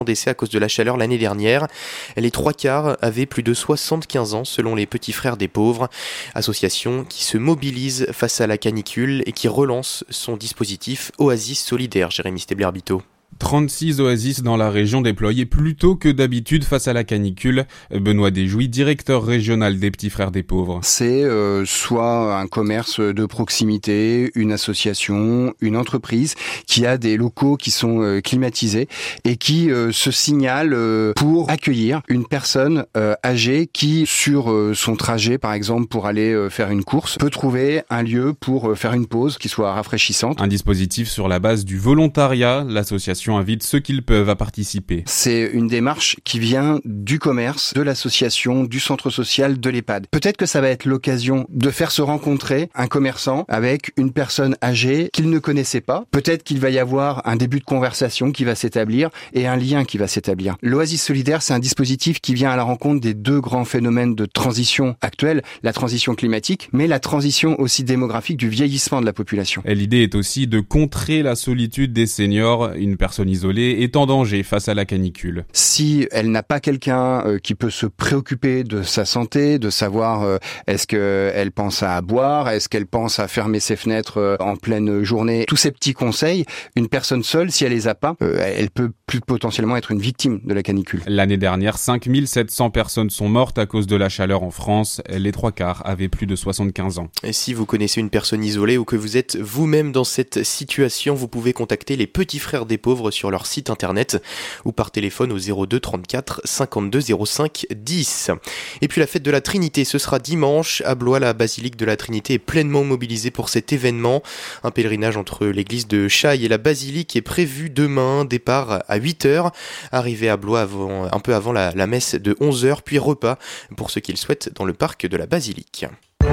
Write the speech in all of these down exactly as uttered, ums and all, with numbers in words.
décès à cause de la chaleur l'année dernière. Les trois quarts avaient plus de soixante-quinze ans selon les Petits Frères des Pauvres, association qui se mobilise face à la canicule et qui relance son dispositif Oasis Solidaire. Jérémy Stebler-Bito. trente-six oasis dans la région déployées plus tôt que d'habitude face à la canicule. Benoît Desjouy, directeur régional des Petits Frères des Pauvres. C'est euh, soit un commerce de proximité, une association, une entreprise qui a des locaux qui sont euh, climatisés et qui euh, se signale euh, pour accueillir une personne euh, âgée qui, sur euh, son trajet par exemple pour aller euh, faire une course, peut trouver un lieu pour euh, faire une pause qui soit rafraîchissante. Un dispositif sur la base du volontariat. L'association invite ceux qu'ils peuvent à participer. C'est une démarche qui vient du commerce, de l'association, du centre social, de l'EHPAD. Peut-être que ça va être l'occasion de faire se rencontrer un commerçant avec une personne âgée qu'il ne connaissait pas. Peut-être qu'il va y avoir un début de conversation qui va s'établir et un lien qui va s'établir. L'Oasis Solidaire, c'est un dispositif qui vient à la rencontre des deux grands phénomènes de transition actuelle, la transition climatique, mais la transition aussi démographique du vieillissement de la population. Et l'idée est aussi de contrer la solitude des seniors. Une personne isolée est en danger face à la canicule. Si elle n'a pas quelqu'un euh, qui peut se préoccuper de sa santé, de savoir euh, est-ce qu'elle pense à boire, est-ce qu'elle pense à fermer ses fenêtres euh, en pleine journée, tous ces petits conseils, une personne seule, si elle les a pas, euh, elle peut plus potentiellement être une victime de la canicule. L'année dernière, cinq mille sept cents personnes sont mortes à cause de la chaleur en France. Les trois quarts avaient plus de soixante-quinze ans. Et si vous connaissez une personne isolée ou que vous êtes vous-même dans cette situation, vous pouvez contacter les Petits Frères des Pauvres sur leur site internet ou par téléphone au zéro deux trente-quatre cinquante-deux zéro cinq dix. Et puis la fête de la Trinité, ce sera dimanche à Blois. La basilique de la Trinité est pleinement mobilisée pour cet événement. Un pèlerinage entre l'église de Chailles et la basilique est prévu demain, départ à huit heures, arrivée à Blois avant, un peu avant la, la messe de onze heures, puis repas pour ceux qui le souhaitent dans le parc de la basilique.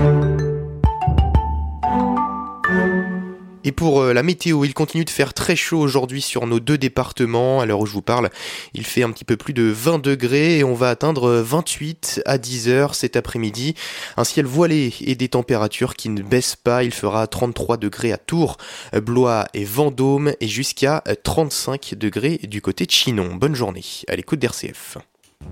Et pour la météo, il continue de faire très chaud aujourd'hui sur nos deux départements. À l'heure où je vous parle, il fait un petit peu plus de vingt degrés et on va atteindre vingt-huit à dix heures cet après-midi. Un ciel voilé et des températures qui ne baissent pas. Il fera trente-trois degrés à Tours, Blois et Vendôme et jusqu'à trente-cinq degrés du côté de Chinon. Bonne journée à l'écoute d'R C F.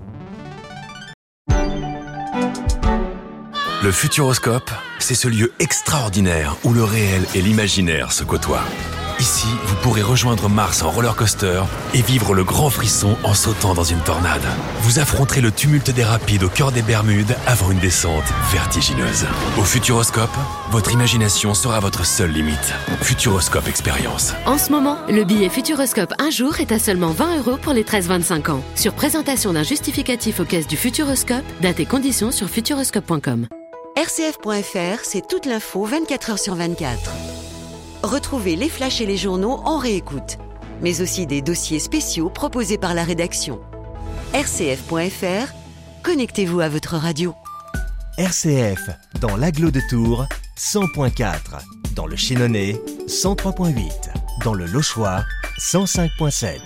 Le Futuroscope, c'est ce lieu extraordinaire où le réel et l'imaginaire se côtoient. Ici, vous pourrez rejoindre Mars en roller coaster et vivre le grand frisson en sautant dans une tornade. Vous affronterez le tumulte des rapides au cœur des Bermudes avant une descente vertigineuse. Au Futuroscope, votre imagination sera votre seule limite. Futuroscope Expérience. En ce moment, le billet Futuroscope un jour est à seulement vingt euros pour les treize vingt-cinq ans. Sur présentation d'un justificatif aux caisses du Futuroscope, date et conditions sur futuroscope point com. R C F point F R, c'est toute l'info vingt-quatre heures sur vingt-quatre. Retrouvez les flashs et les journaux en réécoute, mais aussi des dossiers spéciaux proposés par la rédaction. R C F point F R, connectez-vous à votre radio. R C F, dans l'Agglo de Tours, cent point quatre. Dans le Chénonais, cent trois point huit. Dans le Lochois, cent cinq point sept.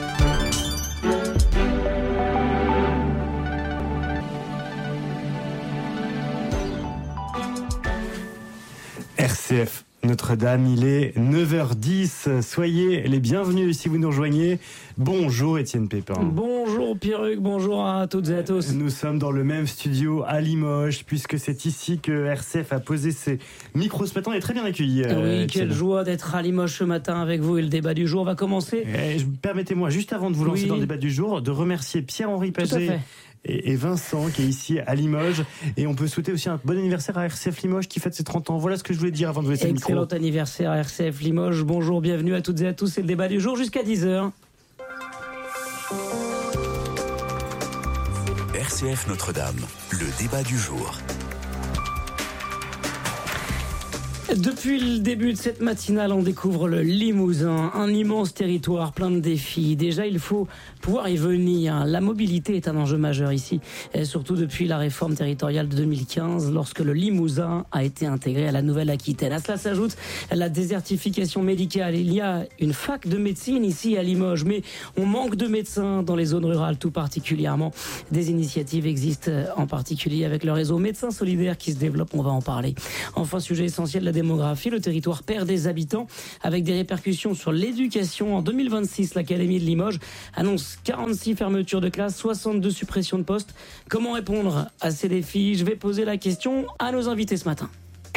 R C F Notre-Dame, il est neuf heures dix. Soyez les bienvenus si vous nous rejoignez. Bonjour Étienne Pépin. Bonjour Pierruc, bonjour à toutes et à tous. Nous sommes dans le même studio à Limoges, puisque c'est ici que R C F a posé ses micros ce matin. On est très bien accueillis. Euh, oui, quelle joie d'être à Limoges ce matin avec vous et le débat du jour va commencer. Et permettez-moi, juste avant de vous lancer oui. dans le débat du jour, de remercier Pierre-Henri Paget et Vincent qui est ici à Limoges, et on peut souhaiter aussi un bon anniversaire à R C F Limoges qui fête ses trente ans. Voilà ce que je voulais dire avant de vous laisser le micro. Excellent anniversaire à R C F Limoges. Bonjour, bienvenue à toutes et à tous. C'est le débat du jour jusqu'à dix heures. R C F Notre-Dame, le débat du jour. Depuis le début de cette matinale, on découvre le Limousin, un immense territoire plein de défis. Déjà, il faut pouvoir y venir. La mobilité est un enjeu majeur ici, et surtout depuis la réforme territoriale de deux mille quinze, lorsque le Limousin a été intégré à la Nouvelle-Aquitaine. À cela s'ajoute la désertification médicale. Il y a une fac de médecine ici à Limoges, mais on manque de médecins dans les zones rurales tout particulièrement. Des initiatives existent en particulier avec le réseau Médecins Solidaires qui se développe, on va en parler. Enfin, sujet essentiel, la démographie. Le territoire perd des habitants avec des répercussions sur l'éducation. En deux mille vingt-six, l'Académie de Limoges annonce quarante-six fermetures de classes, soixante-deux suppressions de postes. Comment répondre à ces défis ? Je vais poser la question à nos invités ce matin.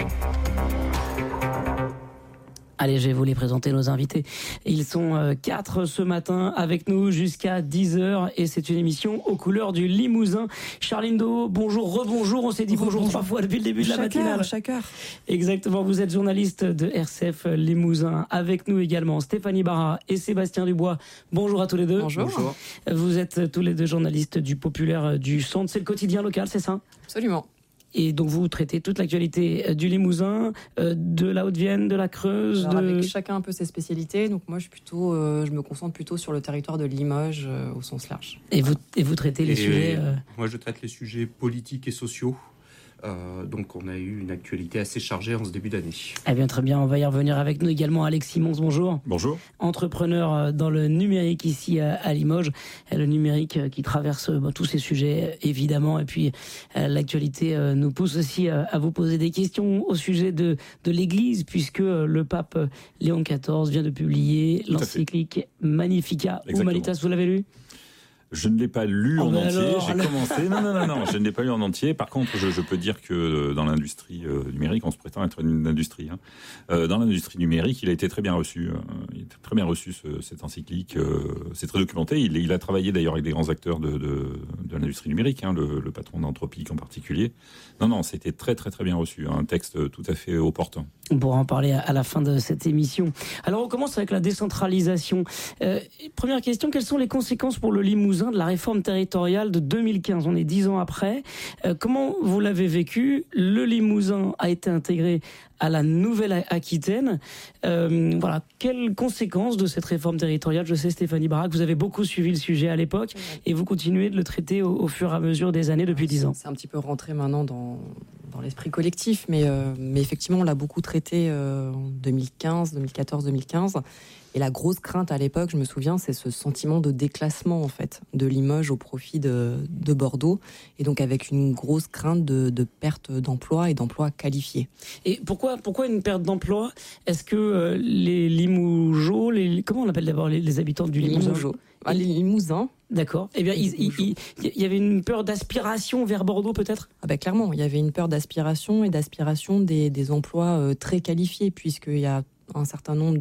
Allez, je vais vous les présenter, nos invités. Ils sont euh, quatre ce matin avec nous jusqu'à dix heures et c'est une émission aux couleurs du Limousin. Charline Do, bonjour, rebonjour. On s'est dit bonjour, bonjour trois fois depuis le début de la chaque matinale. Heure, chaque heure. Exactement, vous êtes journaliste de R C F Limousin. Avec nous également Stéphanie Barra et Sébastien Dubois. Bonjour à tous les deux. Bonjour. Bonjour. Vous êtes tous les deux journalistes du Populaire du Centre. C'est le quotidien local, c'est ça ? Absolument. Et donc vous traitez toute l'actualité du Limousin, de la Haute-Vienne, de la Creuse. Alors, de... avec chacun un peu ses spécialités. Donc moi, je suis plutôt, euh, je me concentre plutôt sur le territoire de Limoges euh, au sens large. Et vous, et vous traitez les et sujets. Euh... Moi, je traite les sujets politiques et sociaux. Euh, donc on a eu une actualité assez chargée en ce début d'année. Eh bien très bien, on va y revenir avec nous également. Alex Simons, bonjour. Bonjour. Entrepreneur dans le numérique ici à Limoges. Le numérique qui traverse bon, tous ces sujets évidemment. Et puis l'actualité nous pousse aussi à vous poser des questions au sujet de, de l'Église, puisque le pape Léon quatorze vient de publier Tout l'encyclique Magnificat. Humanitas, vous l'avez lu ? Je ne l'ai pas lu oh en ben entier, alors, j'ai alors... commencé. Non, non, non, non, je ne l'ai pas lu en entier. Par contre, je, je peux dire que dans l'industrie euh, numérique, on se prétend être une industrie. Hein. Euh, dans l'industrie numérique, il a été très bien reçu. Euh, il a été très bien reçu, ce, cette encyclique. Euh, c'est très documenté. Il, il a travaillé d'ailleurs avec des grands acteurs de, de, de l'industrie numérique, hein, le, le patron d'Anthropic en particulier. Non, non, c'était très, très, très bien reçu. Un texte tout à fait opportun. On pourra en parler à la fin de cette émission. Alors, on commence avec la décentralisation. Euh, première question, quelles sont les conséquences pour le Limousin de la réforme territoriale de deux mille quinze ? On est dix ans après. Euh, comment vous l'avez vécu ? Le Limousin a été intégré à la Nouvelle-Aquitaine. Euh, voilà, quelles conséquences de cette réforme territoriale ? Je sais, Stéphanie Barra, que vous avez beaucoup suivi le sujet à l'époque et vous continuez de le traiter au, au fur et à mesure des années depuis dix ans. C'est un petit peu rentré maintenant dans, dans l'esprit collectif, mais, euh, mais effectivement, on l'a beaucoup traité euh, en deux mille quinze, deux mille quatorze, deux mille quinze. Et la grosse crainte à l'époque, je me souviens, c'est ce sentiment de déclassement en fait de Limoges au profit de, de Bordeaux, et donc avec une grosse crainte de, de perte d'emplois et d'emplois qualifiés. Et pourquoi, pourquoi une perte d'emploi ? Est-ce que euh, les Limougeaux, les comment on appelle d'abord les, les habitants du Limousin ? Limougeaux. Ah, les Limousins. D'accord. Eh bien, il, il, il, il y avait une peur d'aspiration vers Bordeaux, peut-être ? Ah ben clairement, il y avait une peur d'aspiration et d'aspiration des, des emplois euh, très qualifiés, puisqu'il y a un certain nombre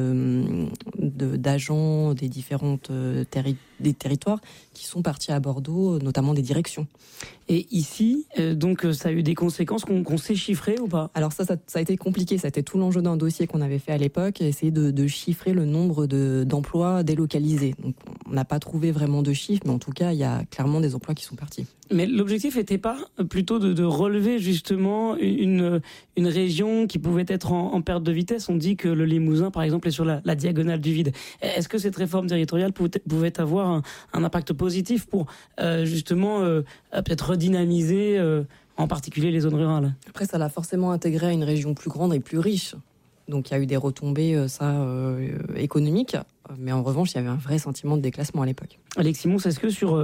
de, de d'agents des différentes terri- des territoires qui sont partis à Bordeaux, notamment des directions. Et ici, euh, donc ça a eu des conséquences qu'on, qu'on sait chiffrer ou pas ? Alors ça, ça, ça a été compliqué. Ça a été tout l'enjeu d'un dossier qu'on avait fait à l'époque, essayer de, de chiffrer le nombre de, d'emplois délocalisés. Donc on n'a pas trouvé vraiment de chiffres, mais en tout cas, il y a clairement des emplois qui sont partis. Mais l'objectif n'était pas plutôt de, de relever justement une, une région qui pouvait être en, en perte de vitesse ? On dit que le Limousin, par exemple, est sur la, la diagonale du vide. Est-ce que cette réforme territoriale pouvait, pouvait avoir un, un impact positif pour euh, justement euh, peut-être redynamiser euh, en particulier les zones rurales ? Après, ça l'a forcément intégré à une région plus grande et plus riche. Donc il y a eu des retombées ça euh, économiques, mais en revanche, il y avait un vrai sentiment de déclassement à l'époque. Alex Simons, est-ce que sur euh,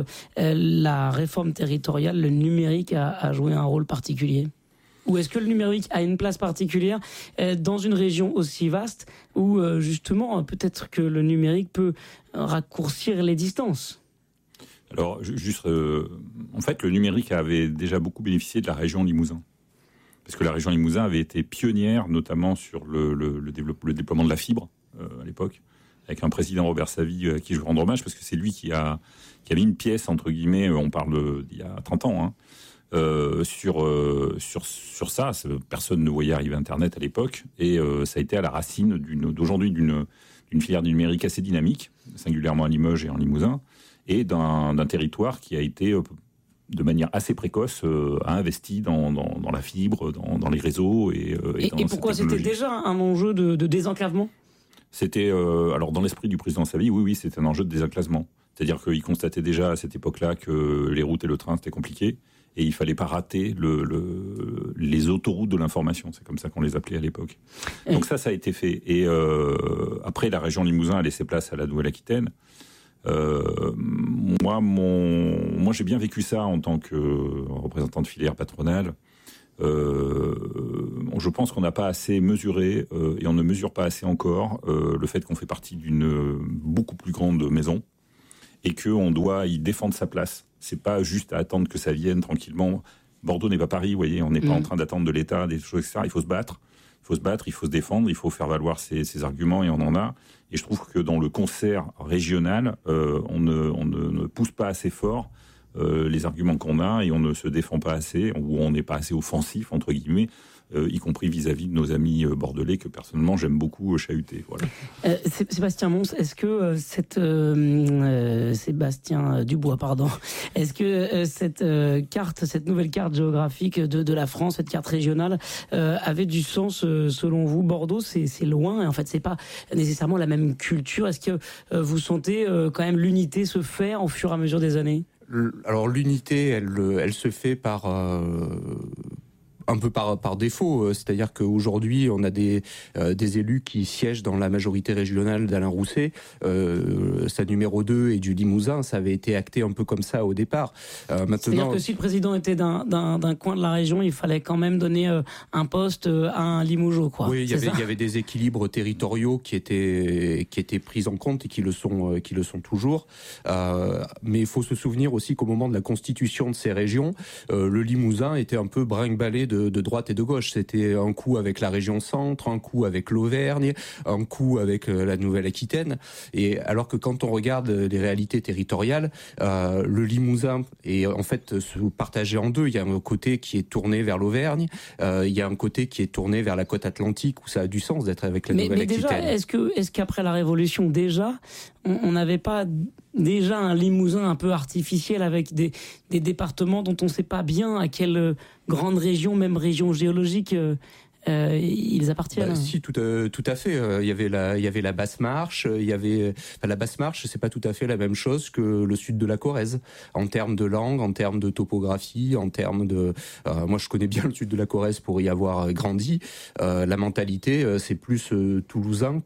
la réforme territoriale, le numérique a, a joué un rôle particulier ? Ou est-ce que le numérique a une place particulière euh, dans une région aussi vaste où euh, justement peut-être que le numérique peut raccourcir les distances ? Alors, juste, euh, en fait, le numérique avait déjà beaucoup bénéficié de la région Limousin. Parce que la région Limousin avait été pionnière, notamment sur le, le, le, développe, le déploiement de la fibre euh, à l'époque, avec un président Robert Savy à qui je veux rendre hommage, parce que c'est lui qui a, qui a mis une pièce, entre guillemets, on parle d'il y a trente ans, hein, euh, sur, euh, sur, sur ça. Personne ne voyait arriver Internet à l'époque, et euh, ça a été à la racine d'une, d'aujourd'hui d'une, d'une filière du numérique assez dynamique, singulièrement à Limoges et en Limousin, et d'un, d'un territoire qui a été... Euh, de manière assez précoce, euh, a investi dans, dans, dans la fibre, dans, dans les réseaux et, euh, et, et, dans et pourquoi c'était déjà un enjeu de, de désenclavement ? C'était, euh, alors dans l'esprit du président Savy, oui, oui, c'était un enjeu de désenclavement. C'est-à-dire qu'il constatait déjà à cette époque-là que les routes et le train, c'était compliqué, et il fallait pas rater le, le, les autoroutes de l'information, c'est comme ça qu'on les appelait à l'époque. Et... Donc ça, ça a été fait. Et euh, après, la région Limousin a laissé place à la Nouvelle-Aquitaine. Euh, moi, mon, moi, j'ai bien vécu ça en tant que représentant de filière patronale. Euh, je pense qu'on n'a pas assez mesuré euh, et on ne mesure pas assez encore euh, le fait qu'on fait partie d'une euh, beaucoup plus grande maison et qu'on doit y défendre sa place. C'est pas juste à attendre que ça vienne tranquillement. Bordeaux n'est pas Paris, vous voyez, on n'est pas mmh. en train d'attendre de l'État, des choses, et cetera. Il faut se battre, il faut se battre, il faut se défendre, il faut faire valoir ses, ses arguments et on en a. Et je trouve que dans le concert régional, euh, on, ne, on ne, ne pousse pas assez fort euh, les arguments qu'on a et on ne se défend pas assez, ou on n'est pas assez offensif, entre guillemets, euh, y compris vis-à-vis de nos amis euh, bordelais que personnellement j'aime beaucoup euh, chahuter. Voilà. Euh, Sébastien Mons, est-ce que euh, cette euh, euh, Sébastien Dubois, pardon, est-ce que euh, cette euh, carte, cette nouvelle carte géographique de, de la France, cette carte régionale, euh, avait du sens euh, selon vous? Bordeaux, c'est, c'est loin, et en fait, c'est pas nécessairement la même culture. Est-ce que euh, vous sentez euh, quand même l'unité se faire au fur et à mesure des années? Alors l'unité, elle, elle se fait par euh, un peu par par défaut, c'est-à-dire qu'aujourd'hui on a des euh, des élus qui siègent dans la majorité régionale d'Alain Rousset. Euh, sa numéro deux et du Limousin, ça avait été acté un peu comme ça au départ. Euh, maintenant, c'est-à-dire que si le président était d'un d'un d'un coin de la région, il fallait quand même donner euh, un poste euh, à un Limougeot, quoi. Oui, il y avait il y avait des équilibres territoriaux qui étaient qui étaient pris en compte et qui le sont euh, qui le sont toujours. Euh, mais il faut se souvenir aussi qu'au moment de la constitution de ces régions, euh, le Limousin était un peu brinque-ballé de De, de droite et de gauche. C'était un coup avec la région centre, un coup avec l'Auvergne, un coup avec euh, la Nouvelle-Aquitaine. Et alors que quand on regarde les réalités territoriales, euh, le Limousin est en fait se partagé en deux. Il y a un côté qui est tourné vers l'Auvergne, euh, il y a un côté qui est tourné vers la côte atlantique où ça a du sens d'être avec la Nouvelle-Aquitaine. Mais déjà, est-ce que est-ce qu'après la Révolution déjà, on n'avait pas déjà un Limousin un peu artificiel avec des, des départements dont on ne sait pas bien à quelle grande région, même région géologique, euh, euh, ils appartiennent. Bah, si, tout, euh, tout à fait. Il y avait la, il y avait la basse marche. Il y avait enfin, la basse marche, c'est pas tout à fait la même chose que le sud de la Corrèze en termes de langue, en termes de topographie, en termes de. Euh, moi, je connais bien le sud de la Corrèze pour y avoir grandi. Euh, la mentalité, c'est plus euh, toulousain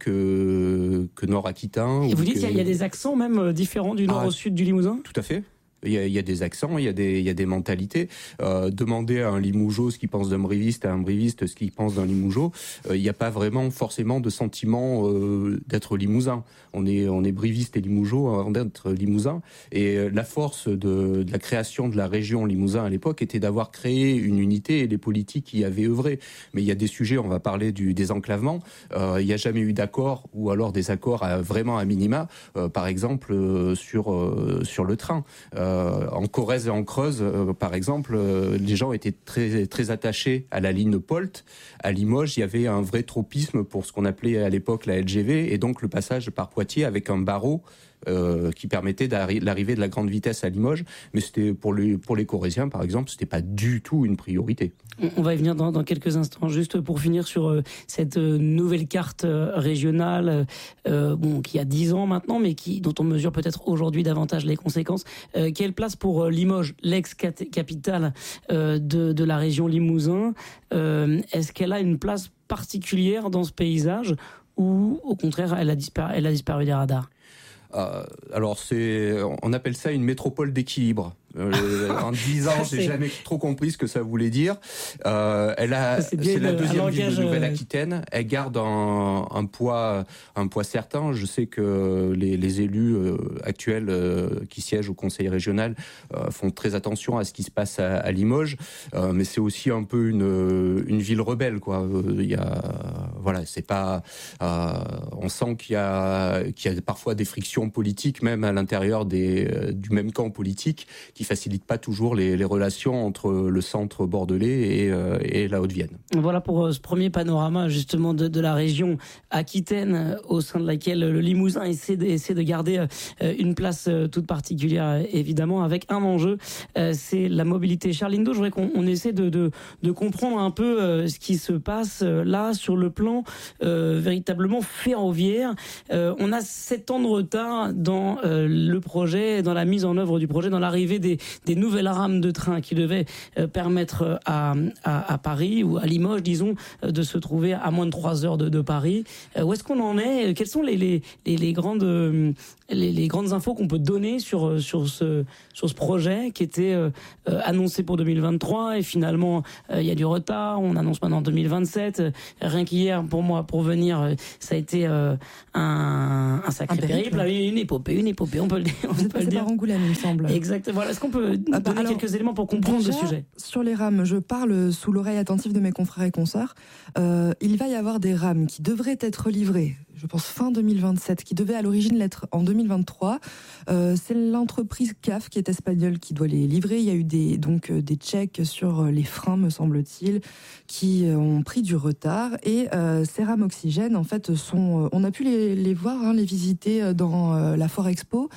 que que nord-aquitain. Et vous dites qu'il que... y a des accents même différents du nord ah, au sud du Limousin? Tout à fait. Il y, a, il y a des accents, il y a des, il y a des mentalités. Euh, demander à un Limougeot ce qu'il pense d'un briviste, à un briviste ce qu'il pense d'un Limougeot, euh, il n'y a pas vraiment forcément de sentiment euh, d'être Limousin. On est, on est briviste et Limougeot avant d'être Limousin. Et la force de, de la création de la région Limousin à l'époque était d'avoir créé une unité et les politiques qui y avaient œuvré. Mais il y a des sujets, on va parler du désenclavement. Euh, il n'y a jamais eu d'accord ou alors des accords à, vraiment à minima. Euh, par exemple euh, sur euh, sur le train. Euh, Euh, en Corrèze et en Creuse, euh, par exemple, euh, les gens étaient très très attachés à la ligne Polt. À Limoges, il y avait un vrai tropisme pour ce qu'on appelait à l'époque la L G V, et donc le passage par Poitiers avec un barreau euh, qui permettait l'arrivée de la grande vitesse à Limoges. Mais c'était pour les pour les Corréziens, par exemple, c'était pas du tout une priorité. On va y venir dans, dans quelques instants. Juste pour finir sur euh, cette euh, nouvelle carte euh, régionale, euh, bon, qui a dix ans maintenant, mais qui dont on mesure peut-être aujourd'hui davantage les conséquences. Euh, quelle place pour euh, Limoges, l'ex-capitale euh, de, de la région Limousin? euh, Est-ce qu'elle a une place particulière dans ce paysage ou au contraire elle a disparu, elle a disparu des radars? Euh, alors c'est, on appelle ça une métropole d'équilibre. Euh, en dix ans, j'ai jamais trop compris ce que ça voulait dire. Euh, elle a, c'est, c'est la deuxième ville de Nouvelle-Aquitaine. Elle garde un, un poids, un poids certain. Je sais que les, les élus euh, actuels euh, qui siègent au Conseil régional euh, font très attention à ce qui se passe à, à Limoges. Euh, mais c'est aussi un peu une, une ville rebelle, quoi. Il y a, voilà, c'est pas. Euh, on sent qu'il y a, qu'il y a parfois des frictions politiques, même à l'intérieur des, du même camp politique, qui facilite pas toujours les, les relations entre le centre bordelais et, euh, et la Haute-Vienne. Voilà pour euh, ce premier panorama justement de, de la région Aquitaine, euh, au sein de laquelle le Limousin essaie de, essaie de garder euh, une place euh, toute particulière, euh, évidemment, avec un enjeu, euh, c'est la mobilité. Charles Lindo, je voudrais qu'on on essaie de, de, de comprendre un peu euh, ce qui se passe euh, là sur le plan euh, véritablement ferroviaire. Euh, on a sept ans de retard dans euh, le projet, dans la mise en œuvre du projet, dans l'arrivée des des, des nouvelles rames de train qui devaient euh, permettre à, à, à Paris ou à Limoges, disons, euh, de se trouver à moins de trois heures de, de Paris. Euh, où est-ce qu'on en est? Quelles sont les, les, les, les grandes euh, les, les grandes infos qu'on peut donner sur sur ce sur ce projet qui était euh, euh, annoncé pour deux mille vingt-trois et finalement il euh, y a du retard. On annonce maintenant deux mille vingt-sept. Euh, rien qu'hier pour moi pour venir, euh, ça a été euh, un, un sacré un périple, périple, une épopée, une épopée. On peut le dire. On Vous peut le dire. Par Angoulême, il me semble. Exactement. Voilà. Est-ce qu'on peut ah bah donner alors, quelques éléments pour comprendre déjà, le sujet? Sur les rames, je parle sous l'oreille attentive de mes confrères et consoeurs. Euh, il va y avoir des rames qui devraient être livrées, je pense fin deux mille vingt-sept, qui devaient à l'origine l'être en deux mille vingt-trois. Euh, c'est l'entreprise C A F qui est espagnole qui doit les livrer. Il y a eu des donc des checks sur les freins, me semble-t-il, qui ont pris du retard. Et euh, ces rames oxygène, en fait, sont, on a pu les, les voir, hein, les visiter dans euh, la Foire Expo.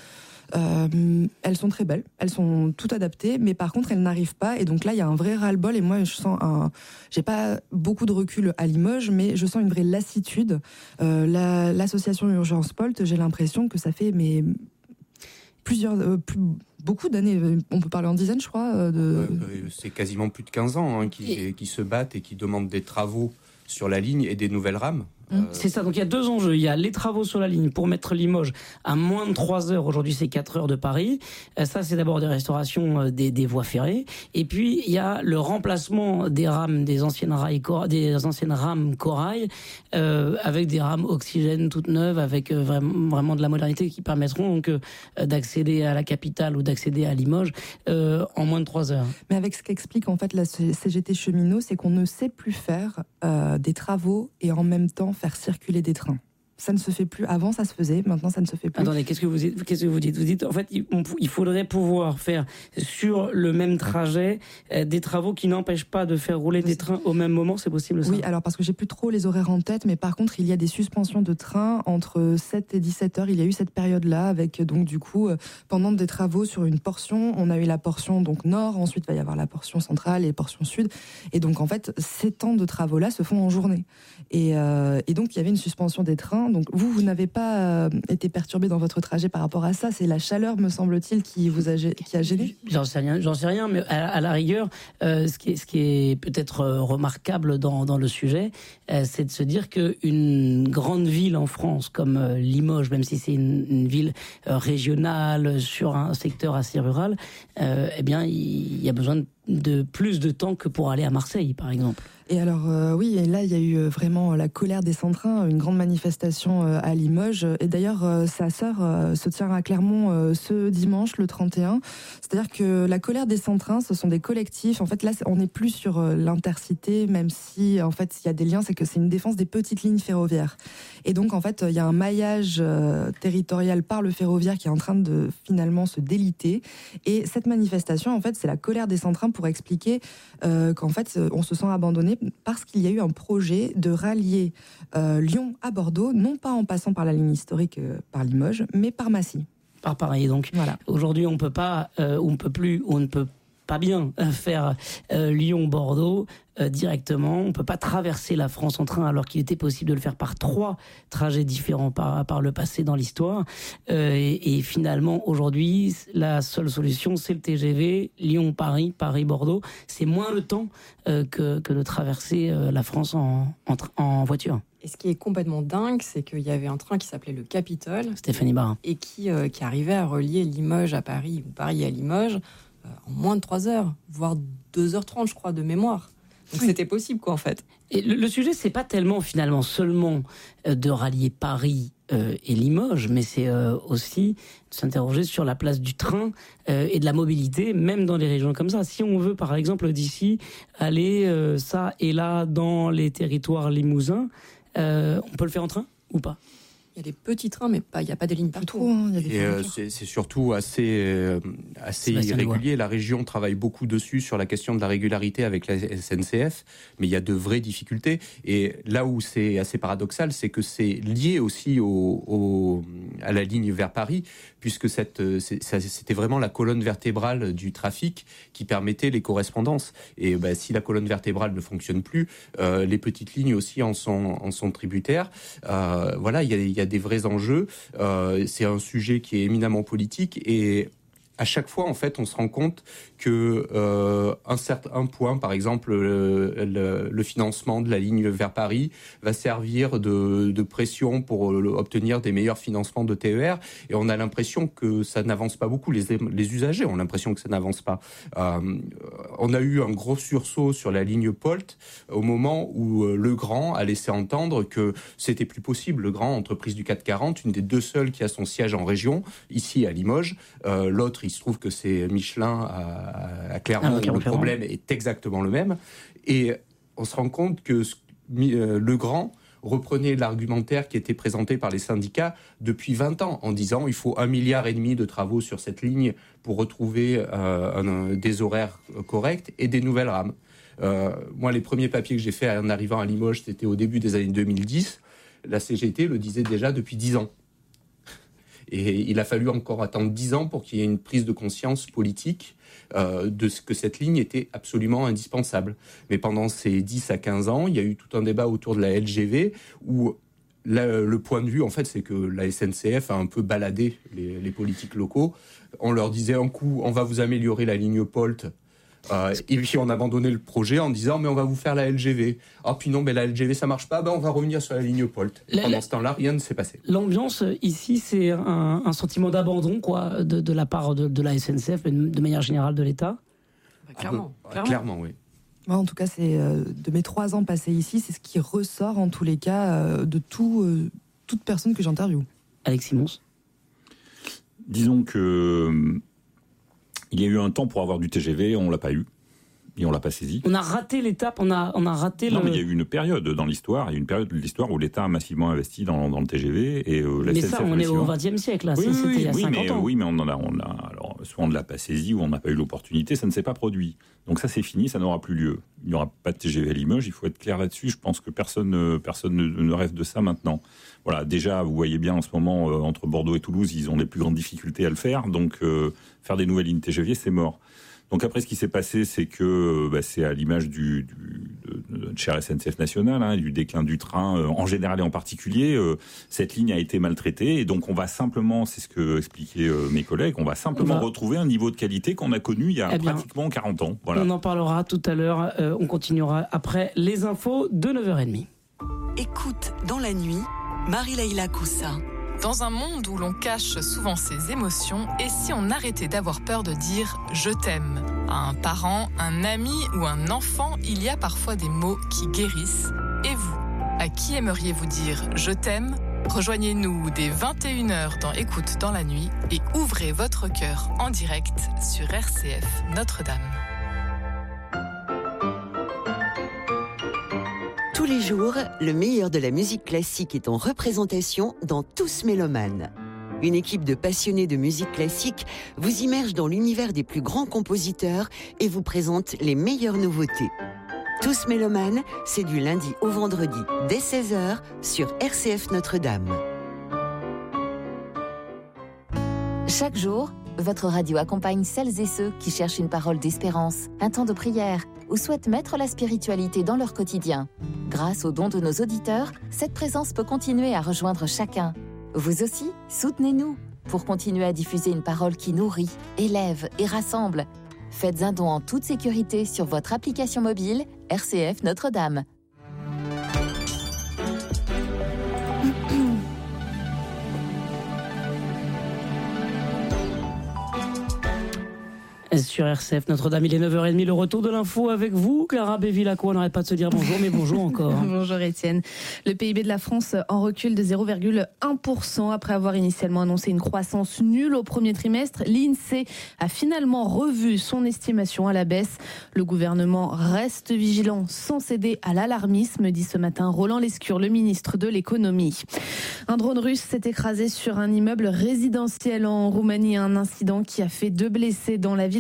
Euh, elles sont très belles, elles sont toutes adaptées, mais par contre elles n'arrivent pas, et donc là il y a un vrai ras-le-bol, et moi je sens un, j'ai pas beaucoup de recul à Limoges, mais je sens une vraie lassitude. Euh, la, l'association Urgence Polt, j'ai l'impression que ça fait mais plusieurs, euh, plus, beaucoup d'années, on peut parler en dizaines je crois. Euh, de... euh, c'est quasiment plus de quinze ans hein, qui, et... qui se battent et qui demandent des travaux sur la ligne et des nouvelles rames. C'est ça, donc il y a deux enjeux. Il y a les travaux sur la ligne pour mettre Limoges à moins de trois heures. Aujourd'hui, c'est quatre heures de Paris. Ça, c'est d'abord des restaurations des, des voies ferrées. Et puis, il y a le remplacement des rames, des anciennes, rails, des anciennes rames corail, euh, avec des rames oxygène toutes neuves, avec euh, vraiment, vraiment de la modernité qui permettront donc euh, d'accéder à la capitale ou d'accéder à Limoges euh, en moins de trois heures. Mais avec ce qu'explique en fait la C G T cheminot, c'est qu'on ne sait plus faire euh, des travaux et en même temps faire circuler des trains. Ça ne se fait plus. Avant, ça se faisait. Maintenant, ça ne se fait plus. Attendez, qu'est-ce que vous dites? Qu'est-ce que vous dites? Vous dites, en fait, il faudrait pouvoir faire sur le même trajet euh, des travaux qui n'empêchent pas de faire rouler des trains au même moment. C'est possible, ça? Oui, alors parce que j'ai plus trop les horaires en tête, mais par contre, il y a des suspensions de trains entre sept et dix-sept heures. Il y a eu cette période-là avec donc du coup euh, pendant des travaux sur une portion, on a eu la portion donc nord, ensuite il va y avoir la portion centrale et la portion sud, et donc en fait, ces temps de travaux-là se font en journée. Et, euh, et donc il y avait une suspension des trains. Donc vous, vous n'avez pas euh, été perturbé dans votre trajet par rapport à ça. C'est la chaleur, me semble-t-il, qui vous a, qui a gêné. J'en sais rien, j'en sais rien. Mais à, à la rigueur, euh, ce qui est, ce qui est peut-être remarquable dans, dans le sujet, euh, c'est de se dire qu'une grande ville en France comme euh, Limoges, même si c'est une, une ville euh, régionale sur un secteur assez rural, euh, eh bien, il y a besoin de de plus de temps que pour aller à Marseille, par exemple. Et alors, euh, oui, et là, il y a eu euh, vraiment la colère des Centrins, une grande manifestation euh, à Limoges. Et d'ailleurs, euh, sa sœur euh, se tient à Clermont euh, ce dimanche, le trente et un. C'est-à-dire que la colère des Centrins, ce sont des collectifs. En fait, là, on n'est plus sur euh, l'intercité, même si, en fait, il y a des liens, c'est que c'est une défense des petites lignes ferroviaires. Et donc, en fait, il y a un maillage euh, territorial par le ferroviaire qui est en train de, finalement, se déliter. Et cette manifestation, en fait, c'est la colère des Centrins pour expliquer euh, qu'en fait, on se sent abandonné parce qu'il y a eu un projet de rallier euh, Lyon à Bordeaux, non pas en passant par la ligne historique euh, par Limoges, mais par Massy. Par Paris, donc. Voilà. Aujourd'hui, on peut pas, euh, on peut plus, on ne peut pas bien faire euh, Lyon-Bordeaux euh, directement. On peut pas traverser la France en train alors qu'il était possible de le faire par trois trajets différents par, par le passé dans l'histoire. Euh, et, et finalement, aujourd'hui, la seule solution, c'est le T G V Lyon-Paris, Paris-Bordeaux. C'est moins le temps euh, que, que de traverser euh, la France en, en, en voiture. Et ce qui est complètement dingue, c'est qu'il y avait un train qui s'appelait le Capitole. Stéphanie Barin. Et qui, euh, qui arrivait à relier Limoges à Paris ou Paris à Limoges euh, en moins de trois heures, voire deux heures trente, je crois, de mémoire. Donc oui. C'était possible, quoi, en fait. Et le, le sujet, c'est pas tellement, finalement, seulement euh, de rallier Paris euh, et Limoges, mais c'est euh, aussi de s'interroger sur la place du train euh, et de la mobilité, même dans les régions comme ça. Si on veut, par exemple, d'ici, aller euh, ça et là dans les territoires limousins, Euh, on peut le faire en train ou pas? Il y a des petits trains, mais pas, il n'y a pas de lignes partout. Hein, il y a des et euh, c'est, c'est surtout assez, euh, assez irrégulier. La région travaille beaucoup dessus sur la question de la régularité avec la S N C F, mais il y a de vraies difficultés. Et là où c'est assez paradoxal, c'est que c'est lié aussi au, au, à la ligne vers Paris, puisque cette, c'est, c'était vraiment la colonne vertébrale du trafic qui permettait les correspondances. Et bah, si la colonne vertébrale ne fonctionne plus, euh, les petites lignes aussi en sont, en sont tributaires. Euh, voilà, il y a, il y a des vrais enjeux. Euh, c'est un sujet qui est éminemment politique et à chaque fois, en fait, on se rend compte que euh, un certain point, par exemple, le, le, le financement de la ligne vers Paris, va servir de, de pression pour euh, obtenir des meilleurs financements de T E R. Et on a l'impression que ça n'avance pas beaucoup. Les, les usagers ont l'impression que ça n'avance pas. Euh, on a eu un gros sursaut sur la ligne Polt au moment où euh, Legrand a laissé entendre que c'était plus possible. Legrand, entreprise du CAC quarante, une des deux seules qui a son siège en région, ici à Limoges. Euh, l'autre, il se trouve que c'est Michelin à, à Clermont, ah, où le problème est exactement le même. Et on se rend compte que euh, Legrand reprenait l'argumentaire qui était présenté par les syndicats depuis vingt ans, en disant il faut un milliard et demi de travaux sur cette ligne pour retrouver euh, un, des horaires corrects et des nouvelles rames. Euh, moi, les premiers papiers que j'ai faits en arrivant à Limoges, c'était au début des années deux mille dix. La C G T le disait déjà depuis dix ans. Et il a fallu encore attendre dix ans pour qu'il y ait une prise de conscience politique euh, de ce que cette ligne était absolument indispensable. Mais pendant ces dix à quinze ans, il y a eu tout un débat autour de la L G V où la, le point de vue, en fait, c'est que la S N C F a un peu baladé les, les politiques locaux. On leur disait un coup, on va vous améliorer la ligne Polt. Euh, et puis on abandonnait le projet en disant mais on va vous faire la L G V. Ah puis non mais la L G V ça marche pas, ben on va revenir sur la ligne Polt. La, Pendant la, ce temps-là rien ne s'est passé. L'ambiance ici c'est un, un sentiment d'abandon quoi de, de la part de, de la S N C F, mais de manière générale de l'État. Bah, clairement, ah, clairement. Clairement oui. Moi, en tout cas c'est euh, de mes trois ans passés ici, c'est ce qui ressort en tous les cas euh, de tout, euh, toute personne que j'interviewe. Alexis Mons. Disons que il y a eu un temps pour avoir du T G V, on l'a pas eu. Et on l'a pas saisi. On a raté l'étape, on a, on a raté non, le... mais il y a eu une période dans l'histoire, il y a eu une période de l'histoire où l'État a massivement investi dans, dans le T G V et euh, la mais S N C F. Mais ça, on est au vingtième siècle, là. Oui, C'était oui, il y a oui, cinquante mais, ans. Oui, mais on en a, on a, alors, soit on ne l'a pas saisi ou on n'a pas eu l'opportunité, ça ne s'est pas produit. Donc ça, c'est fini, ça n'aura plus lieu. Il n'y aura pas de T G V à Limoges, il faut être clair là-dessus. Je pense que personne, personne ne, ne rêve de ça maintenant. Voilà, déjà, vous voyez bien en ce moment, euh, entre Bordeaux et Toulouse, ils ont les plus grandes difficultés à le faire. Donc, euh, faire des nouvelles lignes T G V, c'est mort. Donc après, ce qui s'est passé, c'est que bah, c'est à l'image du, du de, de cher S N C F national, hein, du déclin du train euh, en général et en particulier. Euh, cette ligne a été maltraitée et donc on va simplement, c'est ce que expliquaient euh, mes collègues, on va simplement on va... retrouver un niveau de qualité qu'on a connu il y a eh bien, pratiquement quarante ans. Voilà. On en parlera tout à l'heure. Euh, on continuera après les infos de neuf heures trente. Écoute dans la nuit, Marie-Leila Coussa. Dans un monde où l'on cache souvent ses émotions, et si on arrêtait d'avoir peur de dire « je t'aime » à un parent, un ami ou un enfant, il y a parfois des mots qui guérissent. Et vous, à qui aimeriez-vous dire « je t'aime » ? Rejoignez-nous dès vingt et une heures dans Écoute dans la nuit et ouvrez votre cœur en direct sur R C F Notre-Dame. Tous les jours, le meilleur de la musique classique est en représentation dans Tous Mélomanes. Une équipe de passionnés de musique classique vous immerge dans l'univers des plus grands compositeurs et vous présente les meilleures nouveautés. Tous Mélomanes, c'est du lundi au vendredi dès seize heures sur R C F Notre-Dame. Chaque jour, votre radio accompagne celles et ceux qui cherchent une parole d'espérance, un temps de prière ou souhaitent mettre la spiritualité dans leur quotidien. Grâce aux dons de nos auditeurs, cette présence peut continuer à rejoindre chacun. Vous aussi, soutenez-nous pour continuer à diffuser une parole qui nourrit, élève et rassemble. Faites un don en toute sécurité sur votre application mobile R C F Notre-Dame. Sur R C F Notre-Dame, il est neuf heures trente, le retour de l'info avec vous, Clara Bévilacqua. On n'arrête pas de se dire bonjour, mais bonjour encore. Bonjour Étienne. Le P I B de la France en recul de zéro virgule un pour cent après avoir initialement annoncé une croissance nulle au premier trimestre. L'INSEE a finalement revu son estimation à la baisse. Le gouvernement reste vigilant sans céder à l'alarmisme, dit ce matin Roland Lescure, le ministre de l'économie. Un drone russe s'est écrasé sur un immeuble résidentiel en Roumanie. Un incident qui a fait deux blessés dans la ville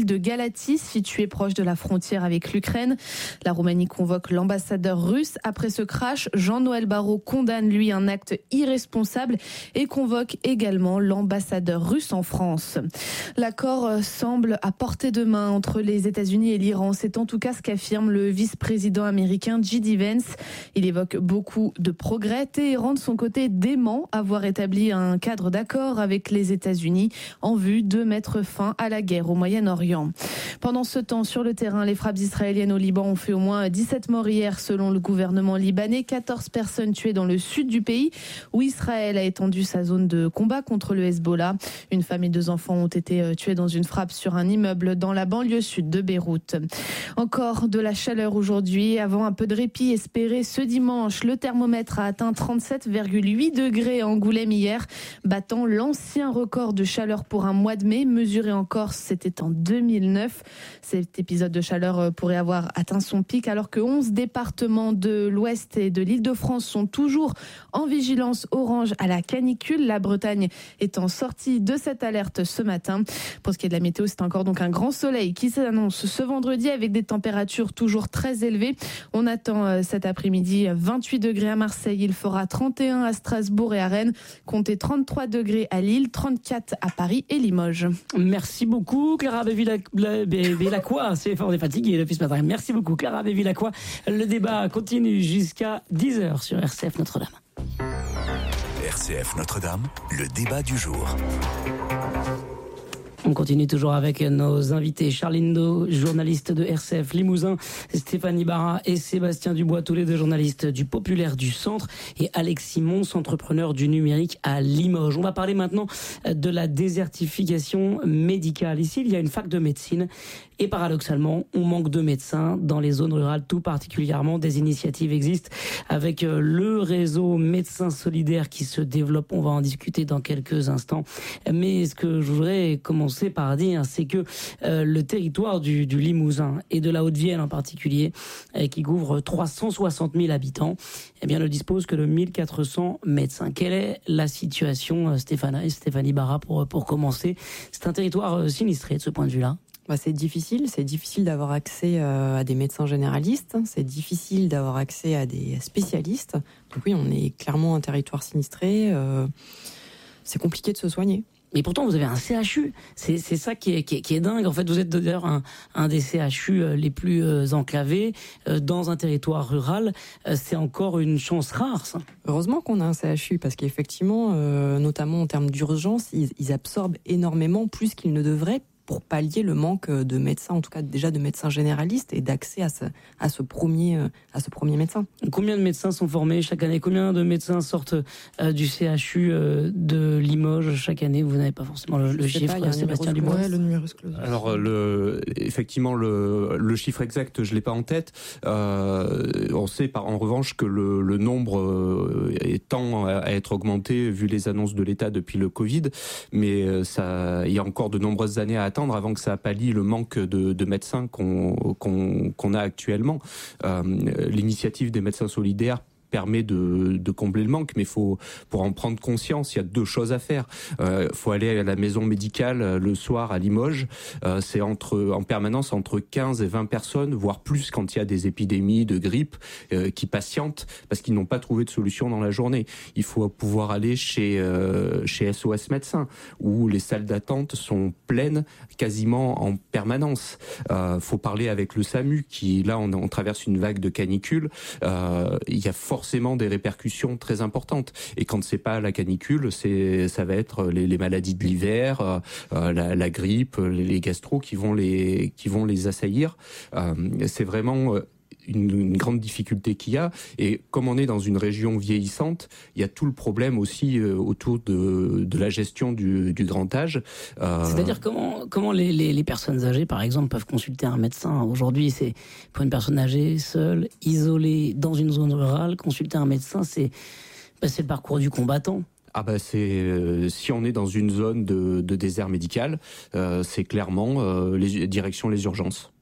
ville de Galatie, située proche de la frontière avec l'Ukraine. La Roumanie convoque l'ambassadeur russe. Après ce crash, Jean-Noël Barrot condamne, lui, un acte irresponsable et convoque également l'ambassadeur russe en France. L'accord semble à portée de main entre les États-Unis et l'Iran. C'est en tout cas ce qu'affirme le vice-président américain J D Vance. Il évoque beaucoup de progrès. Téhéran, de son côté, dément avoir établi un cadre d'accord avec les États-Unis en vue de mettre fin à la guerre au Moyen-Orient. Pendant ce temps, sur le terrain, les frappes israéliennes au Liban ont fait au moins dix-sept morts hier selon le gouvernement libanais. quatorze personnes tuées dans le sud du pays où Israël a étendu sa zone de combat contre le Hezbollah. Une femme et deux enfants ont été tués dans une frappe sur un immeuble dans la banlieue sud de Beyrouth. Encore de la chaleur aujourd'hui. Avant un peu de répit espéré ce dimanche, le thermomètre a atteint trente-sept virgule huit degrés à Angoulême hier, battant l'ancien record de chaleur pour un mois de mai, mesuré en Corse, c'était en deux mille neuf. Cet épisode de chaleur pourrait avoir atteint son pic alors que onze départements de l'Ouest et de l'Île-de-France sont toujours en vigilance orange à la canicule, la Bretagne étant sortie de cette alerte ce matin. Pour ce qui est de la météo, c'est encore donc un grand soleil qui s'annonce ce vendredi avec des températures toujours très élevées. On attend cet après-midi vingt-huit degrés à Marseille, il fera trente et un à Strasbourg et à Rennes, comptez trente-trois degrés à Lille, trente-quatre à Paris et Limoges. Merci beaucoup Clara Bevilacqua, c'est fort, on est fatigué depuis ce matin. Merci beaucoup Clara Bevilacqua. Le débat continue jusqu'à dix heures sur R C F Notre-Dame. R C F Notre-Dame, le débat du jour. On continue toujours avec nos invités. Charline Do, journaliste de R C F Limousin, Stéphanie Barra et Sébastien Dubois, tous les deux journalistes du Populaire du Centre, et Alexis Mons, entrepreneur du numérique à Limoges. On va parler maintenant de la désertification médicale. Ici, il y a une fac de médecine et paradoxalement, on manque de médecins dans les zones rurales, tout particulièrement. Des initiatives existent avec le réseau Médecins Solidaires qui se développe. On va en discuter dans quelques instants. Mais ce que je voudrais commencer par dire, c'est que euh, le territoire du, du Limousin et de la Haute-Vienne en particulier, euh, qui couvre trois cent soixante mille habitants, eh bien, ne dispose que de mille quatre cents médecins. Quelle est la situation, Stéphanie, Stéphanie Barra, pour, pour commencer? C'est un territoire sinistré de ce point de vue-là. Bah, c'est difficile, c'est difficile d'avoir accès euh, à des médecins généralistes, c'est difficile d'avoir accès à des spécialistes. Donc oui, on est clairement un territoire sinistré, euh, c'est compliqué de se soigner. Mais pourtant, vous avez un C H U. C'est, c'est ça qui est, qui, est, qui est dingue. En fait, vous êtes d'ailleurs un, un des C H U les plus enclavés dans un territoire rural. C'est encore une chance rare, ça. Heureusement qu'on a un C H U, parce qu'effectivement, euh, notamment en termes d'urgence, ils, ils absorbent énormément plus qu'ils ne devraient pour pallier le manque de médecins, en tout cas déjà de médecins généralistes et d'accès à ce, à ce, premier, à ce premier médecin. Combien de médecins sont formés chaque année? Combien de médecins sortent euh, du C H U euh, de Limoges chaque année? Vous n'avez pas forcément le, le chiffre, pas, Sébastien Dubois. Ouais, le numerus clausus. Alors, le, effectivement, le, le chiffre exact, je ne l'ai pas en tête. Euh, on sait par, en revanche que le, le nombre est tend à être augmenté vu les annonces de l'État depuis le Covid, mais ça, il y a encore de nombreuses années à attendre avant que ça pallie le manque de, de médecins qu'on, qu'on, qu'on a actuellement. Euh, l'initiative des médecins solidaires permet de, de combler le manque, mais faut, pour en prendre conscience, il y a deux choses à faire. Euh, faut aller à la maison médicale le soir à Limoges. Euh, c'est entre, en permanence entre quinze et vingt personnes, voire plus quand il y a des épidémies de grippe euh, qui patientent parce qu'ils n'ont pas trouvé de solution dans la journée. Il faut pouvoir aller chez, euh, chez S O S Médecins où les salles d'attente sont pleines quasiment en permanence. Euh, faut parler avec le SAMU qui, là, on, on traverse une vague de canicule. Euh, il y a forcément forcément des répercussions très importantes. Et quand c'est pas la canicule, c'est ça va être les, les maladies de l'hiver, euh, la, la grippe, les, les gastro qui vont les qui vont les assaillir. Euh, c'est vraiment Une, une grande difficulté qu'il y a, et comme on est dans une région vieillissante, il y a tout le problème aussi euh, autour de, de la gestion du, du grand âge. Euh... C'est-à-dire comment, comment les, les, les personnes âgées, par exemple, peuvent consulter un médecin aujourd'hui? C'est pour une personne âgée, seule, isolée, dans une zone rurale, consulter un médecin, c'est, bah, c'est le parcours du combattant. Ah bah c'est euh, si on est dans une zone de, de désert médical, euh, c'est clairement euh, les directions les urgences.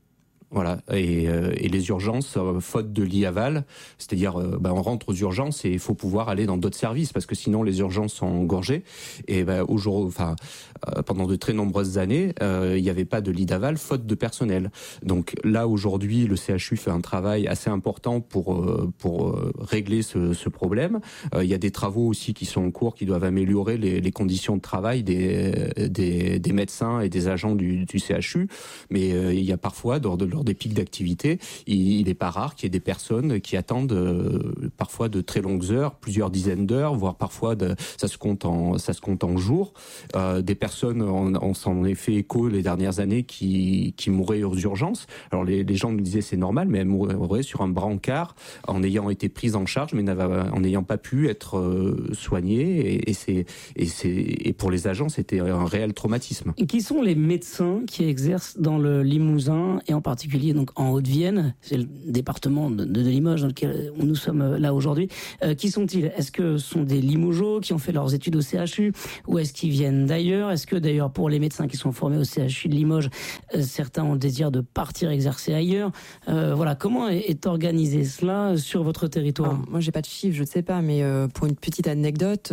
Voilà. Et, euh, et les urgences, euh, faute de lit aval, c'est-à-dire, euh, bah, on rentre aux urgences et il faut pouvoir aller dans d'autres services parce que sinon les urgences sont engorgées. Et bah, aujourd'hui, enfin, euh, pendant de très nombreuses années, euh, il n'y avait pas de lit d'aval, faute de personnel. Donc là, aujourd'hui, le C H U fait un travail assez important pour euh, pour euh, régler ce, ce problème. Euh, il y a des travaux aussi qui sont en cours, qui doivent améliorer les, les conditions de travail des des, des médecins et des agents du, du C H U. Mais euh, il y a parfois, lors, de, lors des pics d'activité, il n'est pas rare qu'il y ait des personnes qui attendent euh, parfois de très longues heures, plusieurs dizaines d'heures, voire parfois de, ça se compte en ça se compte en jours. Euh, des personnes, on, on s'en est fait écho les dernières années, qui qui mouraient aux urgences. Alors les, les gens nous disaient c'est normal, mais elles mouraient sur un brancard en ayant été prises en charge, mais en n'ayant pas pu être euh, soignées. Et, et c'est et c'est et pour les agents, c'était un réel traumatisme. Et qui sont les médecins qui exercent dans le Limousin et en particulier donc en Haute-Vienne, c'est le département de, de Limoges dans lequel nous sommes là aujourd'hui. Euh, qui sont-ils? Est-ce que ce sont des Limougeaux qui ont fait leurs études au C H U ou est-ce qu'ils viennent d'ailleurs? Est-ce que d'ailleurs pour les médecins qui sont formés au C H U de Limoges, euh, certains ont le désir de partir exercer ailleurs? euh, Voilà, comment est, est organisé cela sur votre territoire? Alors, moi, j'ai pas de chiffres, je ne sais pas, mais euh, pour une petite anecdote,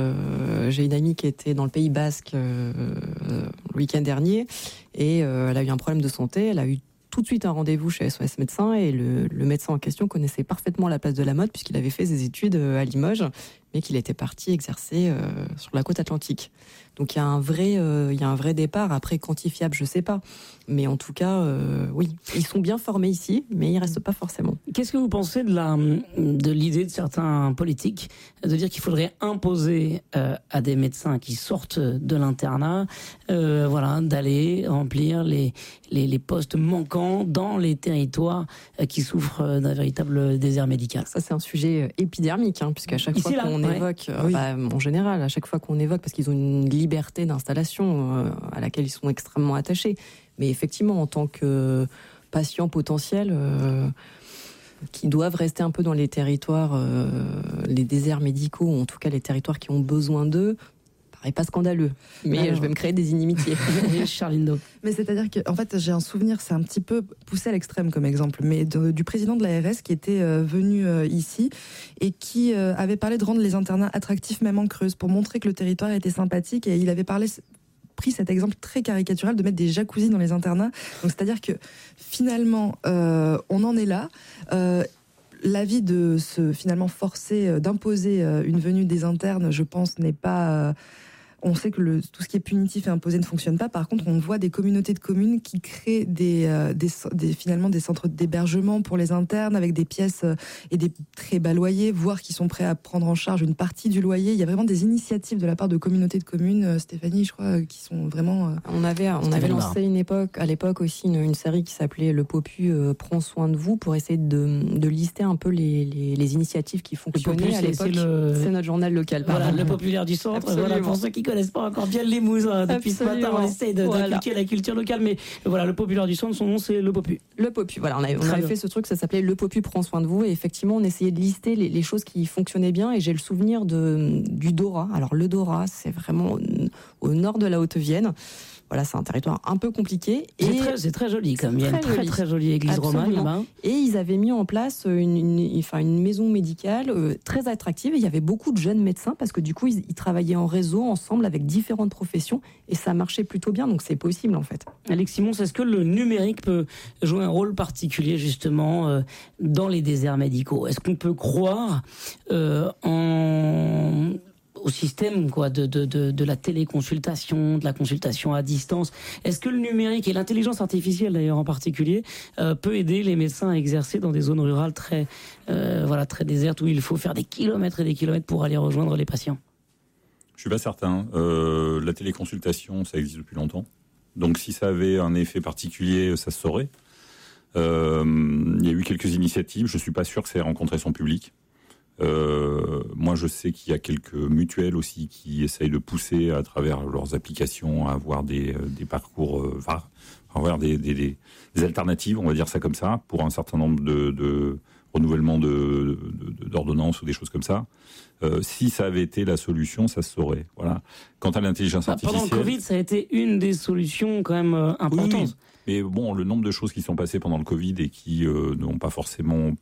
euh, j'ai une amie qui était dans le Pays Basque euh, euh, le week-end dernier et euh, elle a eu un problème de santé. Elle a eu tout de suite un rendez-vous chez S O S Médecins et le, le médecin en question connaissait parfaitement la place de la Motte puisqu'il avait fait ses études à Limoges, mais qu'il était parti exercer euh, sur la côte atlantique. Donc il y a un vrai, euh, il y a un vrai départ. Après, quantifiable, je sais pas, mais en tout cas, euh, oui, ils sont bien formés ici, mais ils restent pas forcément. Qu'est-ce que vous pensez de la, de l'idée de certains politiques de dire qu'il faudrait imposer euh, à des médecins qui sortent de l'internat, euh, voilà, d'aller remplir les, les les postes manquants dans les territoires qui souffrent d'un véritable désert médical? Ça, c'est un sujet épidermique, hein, puisqu'à chaque Ici, fois qu'on ouais. évoque, euh, oui. bah, en général, à chaque fois qu'on évoque, parce qu'ils ont une liberté d'installation euh, à laquelle ils sont extrêmement attachés. Mais effectivement, en tant que patients potentiels, euh, qui doivent rester un peu dans les territoires, euh, les déserts médicaux, ou en tout cas les territoires qui ont besoin d'eux, paraît pas scandaleux. Mais Alors, je vais me créer des inimitiés. Charline. Mais c'est-à-dire que, en fait, j'ai un souvenir, c'est un petit peu poussé à l'extrême comme exemple, mais de, du président de l'A R S qui était euh, venu euh, ici et qui euh, avait parlé de rendre les internats attractifs même en Creuse pour montrer que le territoire était sympathique, et il avait parlé pris cet exemple très caricatural de mettre des jacuzzis dans les internats. Donc c'est-à-dire que finalement euh, on en est là. Euh, L'avis de se finalement forcer d'imposer une venue des internes, je pense, n'est pas. On sait que le, tout ce qui est punitif et imposé ne fonctionne pas. Par contre, on voit des communautés de communes qui créent des, euh, des, des, finalement des centres d'hébergement pour les internes avec des pièces et des très bas loyers, voire qui sont prêts à prendre en charge une partie du loyer. Il y a vraiment des initiatives de la part de communautés de communes, euh, Stéphanie, je crois, qui sont vraiment... Euh, on avait, on avait lancé une époque, à l'époque aussi une, une série qui s'appelait Le Popu euh, prend soin de vous, pour essayer de, de lister un peu les, les, les initiatives qui fonctionnaient Popu, à l'époque. C'est, le... c'est notre journal local. Voilà, le populaire du centre. Absolument. Voilà, pour ceux qui connaissent pas encore bien le Limousin, depuis ce matin on essaye de, voilà. d'appliquer la culture locale, mais voilà, le populaire du centre, son nom c'est le Popu. Le Popu, voilà, on avait, on avait fait ce truc, ça s'appelait Le Popu prend soin de vous, et effectivement on essayait de lister les, les choses qui fonctionnaient bien, et j'ai le souvenir de, du Dora. Alors le Dora, c'est vraiment au nord de la Haute-Vienne. Voilà, c'est un territoire un peu compliqué. Et c'est, très, c'est très joli, comme il y a une très joli. très jolie église romane là-bas. Et ils avaient mis en place une, une, enfin, une maison médicale euh, très attractive. Et il y avait beaucoup de jeunes médecins parce que du coup, ils, ils travaillaient en réseau ensemble avec différentes professions et ça marchait plutôt bien. Donc c'est possible en fait. Alex Simon, est-ce que le numérique peut jouer un rôle particulier justement euh, dans les déserts médicaux? Est-ce qu'on peut croire euh, en... au système quoi de, de, de, de la téléconsultation, de la consultation à distance? Est-ce que le numérique et l'intelligence artificielle d'ailleurs en particulier euh, peut aider les médecins à exercer dans des zones rurales très, euh, voilà, très désertes où il faut faire des kilomètres et des kilomètres pour aller rejoindre les patients? Je suis pas certain. Euh, la téléconsultation, ça existe depuis longtemps. Donc si ça avait un effet particulier, ça se saurait. Euh, il y a eu quelques initiatives. Je suis pas sûr que ça ait rencontré son public. Euh, moi, je sais qu'il y a quelques mutuelles aussi qui essayent de pousser à travers leurs applications à avoir des, des parcours, euh, enfin, à avoir des, des, des, des alternatives, on va dire ça comme ça, pour un certain nombre de, de renouvellement de, de, d'ordonnances ou des choses comme ça. Euh, si ça avait été la solution, ça se saurait. Voilà. Quant à l'intelligence bah, artificielle... Pendant le Covid, ça a été une des solutions quand même euh, importantes. Oui, oui. Mais bon, le nombre de choses qui sont passées pendant le Covid et qui euh, n'ont pas forcément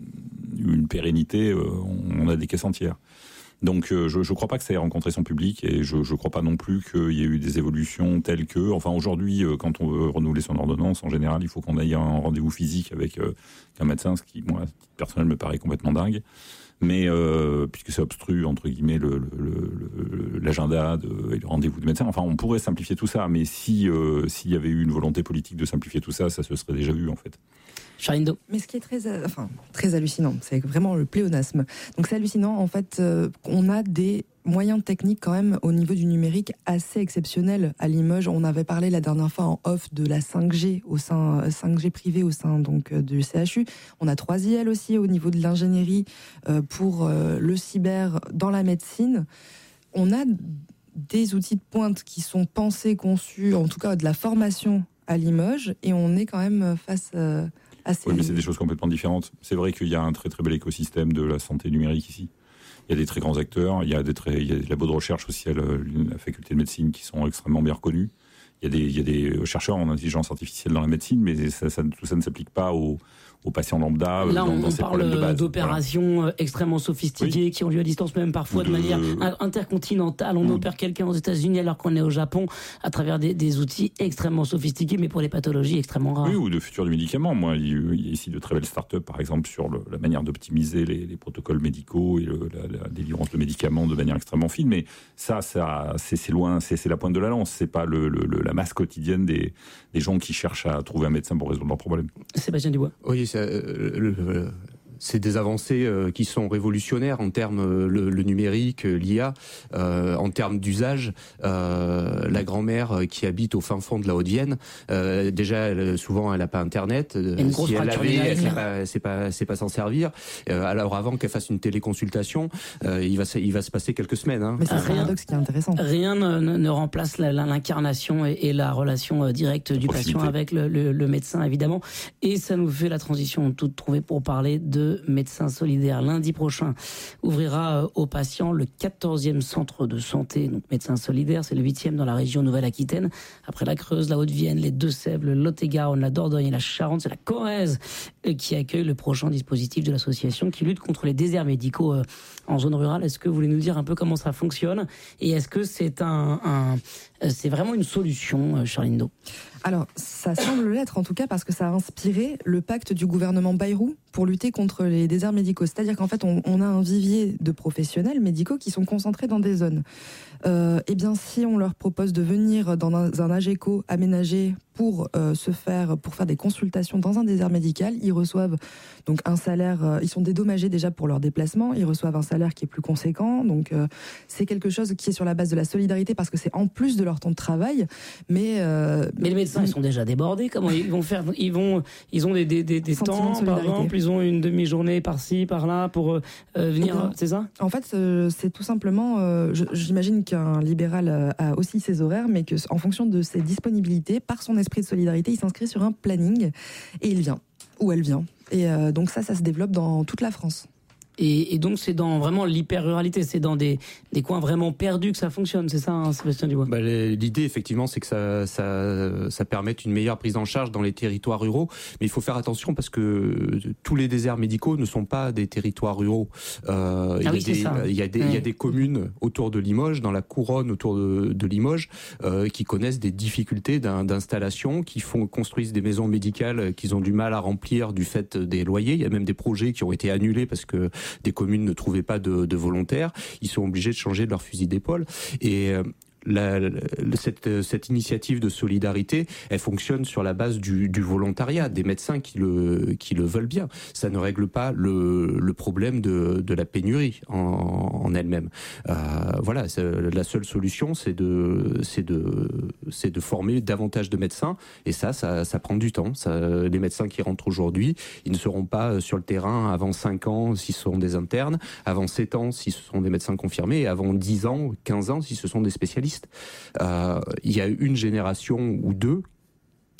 eu une pérennité, euh, on a des caisses entières. Donc euh, je ne crois pas que ça ait rencontré son public et je ne crois pas non plus qu'il y ait eu des évolutions telles que... Enfin aujourd'hui, euh, quand on veut renouveler son ordonnance, en général, il faut qu'on aille à un rendez-vous physique avec euh, un médecin, ce qui, moi, à titre personnel, me paraît complètement dingue. Mais euh, puisque ça obstrue, entre guillemets, le, le, le, l'agenda de, et le rendez-vous de médecin, enfin on pourrait simplifier tout ça, mais si euh, s'il y avait eu une volonté politique de simplifier tout ça, ça se serait déjà vu en fait. Charindo. Mais ce qui est très, enfin, très hallucinant, c'est vraiment le pléonasme. Donc c'est hallucinant, en fait, euh, on a des moyens techniques quand même au niveau du numérique assez exceptionnels à Limoges. On avait parlé la dernière fois en off de la cinq G au sein cinq G privé au sein donc du C H U. On a trois I L aussi au niveau de l'ingénierie euh, pour euh, le cyber dans la médecine. On a des outils de pointe qui sont pensés, conçus, en tout cas de la formation à Limoges, et on est quand même face euh, à ces... Oui, mais c'est des choses complètement différentes. C'est vrai qu'il y a un très très bel écosystème de la santé numérique ici. Il y a des très grands acteurs, il y a des, très, il y a des labos de recherche aussi à la, la faculté de médecine qui sont extrêmement bien reconnus. Il y a des, il y a des chercheurs en intelligence artificielle dans la médecine, mais ça, ça, tout ça ne s'applique pas aux, aux patients lambda. Là, dans, on, dans on ces problèmes de parle base. d'opérations Voilà. extrêmement sophistiquées, oui, qui ont lieu à distance, même parfois de, de manière intercontinentale. On mmh. opère quelqu'un aux États-Unis alors qu'on est au Japon, à travers des, des outils extrêmement sophistiqués, mais pour des pathologies extrêmement rares. Oui, ou de futur du médicament. Moi, il y a ici de très belles startups, par exemple, sur le, la manière d'optimiser les, les protocoles médicaux et le, la, la délivrance de médicaments de manière extrêmement fine. Mais ça, ça c'est, c'est loin, c'est, c'est la pointe de la lance. C'est pas le, le, la masse quotidienne des, des gens qui cherchent à trouver un médecin pour résoudre leurs problèmes. Sébastien Dubois. Oui, c'est, euh, le, le, c'est des avancées euh, qui sont révolutionnaires en termes euh, le, le numérique, l'I A, euh, en termes d'usage. Euh, la grand-mère qui habite au fin fond de la Haute-Vienne, euh, déjà elle, souvent elle n'a pas Internet. Une si elle l'avait, elle sait pas, c'est pas, c'est pas s'en servir. Euh, alors avant qu'elle fasse une téléconsultation, euh, il va, il va se passer quelques semaines. Hein. Mais c'est un paradoxe qui est intéressant. Rien ne, ne remplace la, la, l'incarnation et, et la relation directe du patient avec le, le, le médecin, évidemment. Et ça nous fait la transition toute trouvée pour parler de Médecins Solidaires. Lundi prochain ouvrira aux patients le quatorzième centre de santé, donc Médecins Solidaires, c'est le huitième dans la région Nouvelle-Aquitaine. Après la Creuse, la Haute-Vienne, les Deux-Sèvres, le Lot-et-Garonne, la Dordogne et la Charente, c'est la Corrèze qui accueille le prochain dispositif de l'association qui lutte contre les déserts médicaux en zone rurale. Est-ce que vous voulez nous dire un peu comment ça fonctionne et est-ce que c'est un, un c'est vraiment une solution, Charlindo? Alors, ça semble l'être en tout cas parce que ça a inspiré le pacte du gouvernement Bayrou pour lutter contre les déserts médicaux. C'est-à-dire qu'en fait, on, on a un vivier de professionnels médicaux qui sont concentrés dans des zones. Euh, eh bien, si on leur propose de venir dans un, un AGECO aménagé pour euh, se faire, pour faire des consultations dans un désert médical, ils reçoivent donc un salaire. Euh, ils sont dédommagés déjà pour leur déplacement. Ils reçoivent un salaire qui est plus conséquent. Donc, euh, c'est quelque chose qui est sur la base de la solidarité parce que c'est en plus de leur temps de travail. Mais euh, mais les médecins, ils sont déjà débordés. Comment ils vont faire? Ils vont, ils ont des des des, des temps, de par exemple. Ils ont une demi-journée par-ci, par-là pour euh, venir. bien, c'est ça? En fait, euh, c'est tout simplement. Euh, je, j'imagine qu'un libéral a aussi ses horaires, mais que en fonction de ses disponibilités, par son esprit de solidarité, il s'inscrit sur un planning et il vient ou elle vient. Et euh, donc ça, ça se développe dans toute la France. Et, et donc c'est dans vraiment l'hyper-ruralité, c'est dans des, des coins vraiment perdus que ça fonctionne, c'est ça, hein, Sébastien Dubois? Bah, l'idée, effectivement, c'est que ça, ça, ça permette une meilleure prise en charge dans les territoires ruraux. Mais il faut faire attention parce que tous les déserts médicaux ne sont pas des territoires ruraux. Euh, ah il, y oui, a des, ça. il, y a des, mmh. il y a des communes autour de Limoges, dans la couronne autour de, de Limoges, euh, qui connaissent des difficultés d'un, d'installation, qui font, construisent des maisons médicales qu'ils ont du mal à remplir du fait des loyers. Il y a même des projets qui ont été annulés parce que des communes ne trouvaient pas de, de volontaires, ils sont obligés de changer de leur fusil d'épaule. Et euh, La, la, cette, cette initiative de solidarité, elle fonctionne sur la base du, du volontariat, des médecins qui le, qui le veulent bien. Ça ne règle pas le, le problème de, de la pénurie en, en elle-même. Euh, voilà, la seule solution, c'est de, c'est de, c'est de former davantage de médecins. Et ça, ça, ça prend du temps. Ça, les médecins qui rentrent aujourd'hui, ils ne seront pas sur le terrain avant cinq ans si ce sont des internes, avant sept ans si ce sont des médecins confirmés, et avant dix ans, quinze ans si ce sont des spécialistes. Euh, il y a une génération ou deux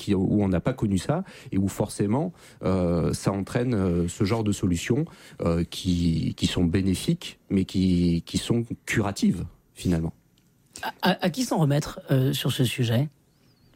qui, où on n'a pas connu ça et où forcément euh, ça entraîne euh, ce genre de solutions euh, qui, qui sont bénéfiques mais qui, qui sont curatives finalement. À, à, à qui s'en remettre euh, sur ce sujet ? L'État ?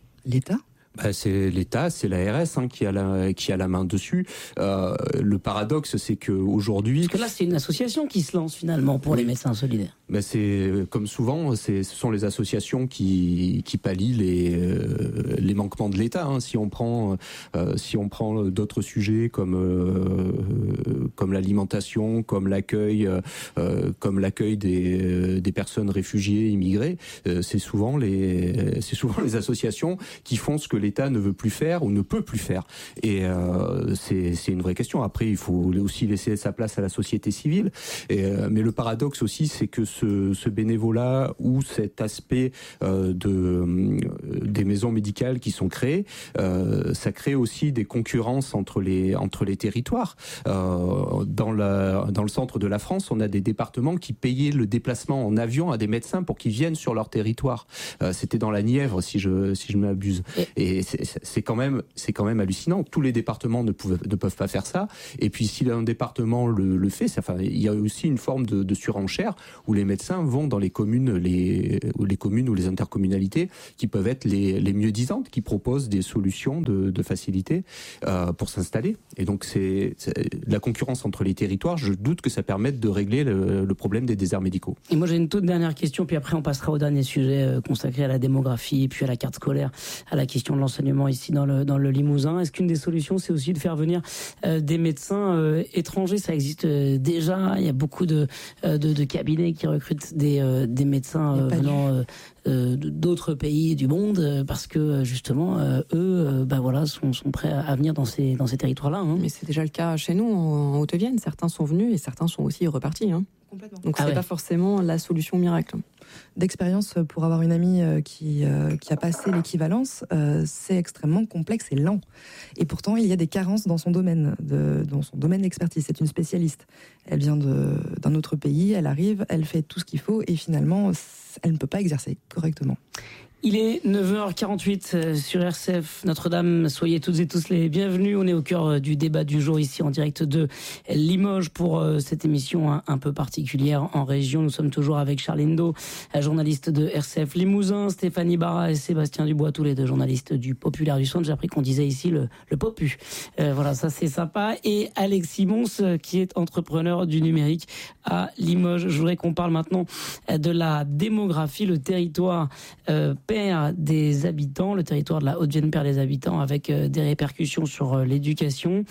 Bah, c'est l'État, c'est l'A R S hein, qui a la qui a la main dessus. Euh, le paradoxe, c'est que aujourd'hui, parce que là, c'est une association qui se lance finalement pour oui. les médecins solidaires. Bah, c'est comme souvent, c'est ce sont les associations qui qui pallient les euh, les manquements de l'État. Hein. Si on prend euh, si on prend d'autres sujets comme euh, comme l'alimentation, comme l'accueil, euh, comme l'accueil des des personnes réfugiées, immigrées, euh, c'est souvent les c'est souvent les associations qui font ce que l'État ne veut plus faire ou ne peut plus faire. Et euh, c'est, c'est une vraie question. Après, il faut aussi laisser sa place à la société civile. Et, euh, mais le paradoxe aussi, c'est que ce, ce bénévolat ou cet aspect euh, de, euh, des maisons médicales qui sont créées, euh, ça crée aussi des concurrences entre les, entre les territoires. Euh, dans, la, dans le centre de la France, on a des départements qui payaient le déplacement en avion à des médecins pour qu'ils viennent sur leur territoire. Euh, c'était dans la Nièvre, si je, si je m'abuse. Et c'est, c'est quand même, c'est quand même hallucinant. Tous les départements ne, pouvaient, ne peuvent pas faire ça. Et puis, si un département le, le fait, c'est, enfin, il y a aussi une forme de, de surenchère où les médecins vont dans les communes, les, les communes ou les intercommunalités qui peuvent être les, les mieux disantes, qui proposent des solutions de, de facilité euh, pour s'installer. Et donc, c'est, c'est la concurrence entre les territoires. Je doute que ça permette de régler le, le problème des déserts médicaux. Et moi, j'ai une toute dernière question, puis après, on passera au dernier sujet euh, consacré à la démographie, puis à la carte scolaire, à la question de l'enseignement ici dans le, dans le Limousin. Est-ce qu'une des solutions, c'est aussi de faire venir euh, des médecins euh, étrangers ? Ça existe euh, déjà. Il y a beaucoup de, euh, de, de cabinets qui recrutent des, euh, des médecins euh, venant euh, euh, d'autres pays du monde euh, parce que justement, euh, eux euh, bah, voilà, sont, sont prêts à venir dans ces, dans ces territoires-là. Hein. Mais c'est déjà le cas chez nous, en Haute-Vienne. Certains sont venus et certains sont aussi repartis. Hein. Complètement. Donc, ah c'est ouais. pas forcément la solution miracle. D'expérience, pour avoir une amie qui, euh, qui a passé l'équivalence, euh, c'est extrêmement complexe et lent. Et pourtant, il y a des carences dans son domaine, de, dans son domaine d'expertise. C'est une spécialiste. Elle vient de, d'un autre pays, elle arrive, elle fait tout ce qu'il faut et finalement, elle ne peut pas exercer correctement. Il est neuf heures quarante-huit sur R C F Notre-Dame. Soyez toutes et tous les bienvenus. On est au cœur du débat du jour ici en direct de Limoges pour cette émission un, un peu particulière en région. Nous sommes toujours avec Charline Do, journaliste de R C F Limousin, Stéphanie Barra et Sébastien Dubois, tous les deux journalistes du Populaire du Centre. J'ai appris qu'on disait ici le, le Popu. Euh, voilà, ça c'est sympa. Et Alex Simons qui est entrepreneur du numérique à Limoges. Je voudrais qu'on parle maintenant de la démographie, le territoire euh, perd des habitants, le territoire de la Haute-Vienne perd des habitants avec euh, des répercussions sur euh, l'éducation.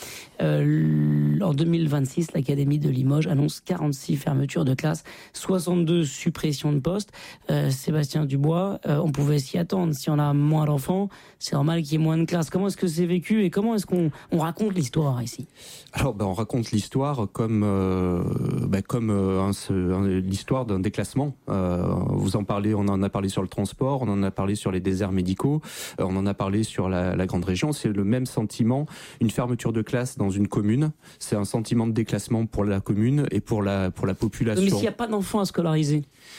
Euh, en deux mille vingt-six, l'Académie de Limoges annonce quarante-six fermetures de classes, soixante-deux suppressions de postes. Euh, Sébastien Dubois, euh, on pouvait s'y attendre. Si on a moins d'enfants, c'est normal qu'il y ait moins de classes. Comment est-ce que c'est vécu et comment est-ce qu'on on raconte l'histoire ici ? Alors, ben, on raconte l'histoire comme euh, ben, comme euh, un, un, l'histoire d'un déclassement. Euh, vous en parlez, on en a parlé sur le transport, on en a parlé sur les déserts médicaux, euh, on en a parlé sur la, la grande région. C'est le même sentiment. Une fermeture de classe dans une commune, c'est un sentiment de déclassement pour la commune et pour la pour la population. Mais s'il n'y a pas d'enfants à scolariser,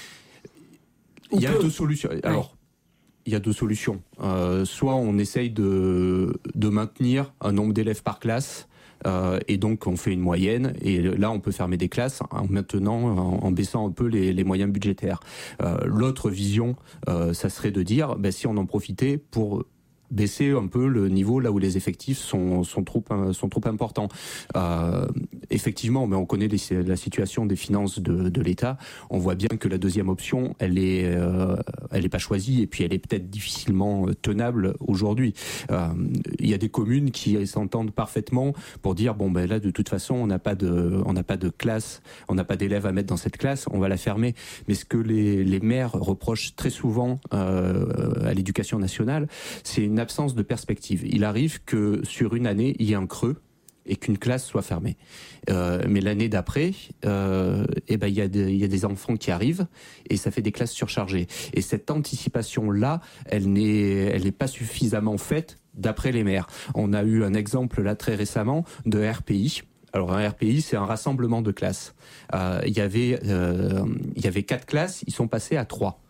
il y a deux solutions. Alors. Ouais. Il y a deux solutions. Euh, soit on essaye de, de maintenir un nombre d'élèves par classe, euh, et donc on fait une moyenne, et là on peut fermer des classes en maintenant, en, en baissant un peu les, les moyens budgétaires. Euh, l'autre vision, euh, ça serait de dire, ben, si on en profitait pour baisser un peu le niveau là où les effectifs sont sont trop sont trop importants. Euh, effectivement, mais on connaît les, la situation des finances de, de l'État. On voit bien que la deuxième option, elle est euh, elle est pas choisie et puis elle est peut-être difficilement tenable aujourd'hui. Euh, il y a des communes qui s'entendent parfaitement pour dire bon ben là de toute façon on n'a pas de on n'a pas de classe, on n'a pas d'élèves à mettre dans cette classe, on va la fermer. Mais ce que les les maires reprochent très souvent euh, à l'Éducation nationale, c'est une absence de perspective. Il arrive que sur une année, il y ait un creux et qu'une classe soit fermée. Euh, mais l'année d'après, euh, eh ben, il y a des, il y a des enfants qui arrivent et ça fait des classes surchargées. Et cette anticipation-là, elle n'est, elle n'est pas suffisamment faite d'après les maires. On a eu un exemple là très récemment de R P I. Alors un R P I, c'est un rassemblement de classes. Euh, il y avait, euh, il y avait quatre classes, ils sont passés à trois.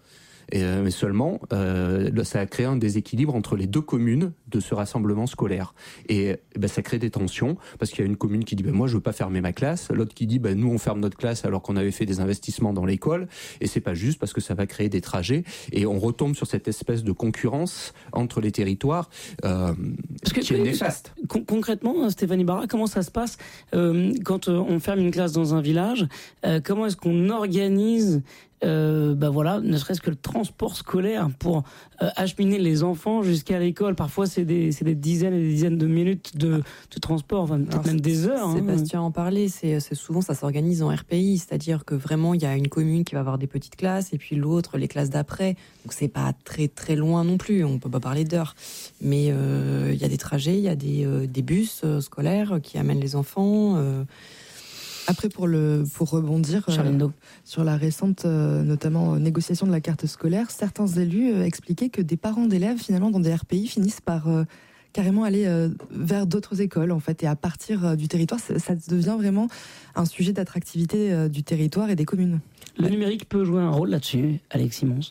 Et, euh, mais seulement, euh, ça a créé un déséquilibre entre les deux communes de ce rassemblement scolaire. Et, et ben, ça crée des tensions, parce qu'il y a une commune qui dit ben, moi je veux pas fermer ma classe, l'autre qui dit ben, nous on ferme notre classe alors qu'on avait fait des investissements dans l'école, et c'est pas juste parce que ça va créer des trajets, et on retombe sur cette espèce de concurrence entre les territoires euh, parce que, qui est néfaste. Con- concrètement, Stéphanie Barra, comment ça se passe euh, quand euh, on ferme une classe dans un village? euh, Comment est-ce qu'on organise Euh, bah voilà, ne serait-ce que le transport scolaire pour euh, acheminer les enfants jusqu'à l'école? Parfois, c'est des, c'est des dizaines et des dizaines de minutes de, de transport, enfin peut-être Alors, même des heures. Sébastien hein. en parlait, c'est, c'est souvent ça s'organise en R P I, c'est-à-dire que vraiment il y a une commune qui va avoir des petites classes et puis l'autre les classes d'après. Donc c'est pas très très loin non plus, on peut pas parler d'heures, mais euh, il y a des trajets, il y a des, euh, des bus euh, scolaires qui amènent les enfants. Euh, Après, pour, le, pour rebondir euh, sur la récente, euh, notamment, euh, négociation de la carte scolaire, certains élus euh, expliquaient que des parents d'élèves, finalement, dans des R P I, finissent par euh, carrément aller euh, vers d'autres écoles, en fait, et à partir euh, du territoire, ça, ça devient vraiment un sujet d'attractivité euh, du territoire et des communes. Le numérique peut jouer un rôle là-dessus, Alex Simons.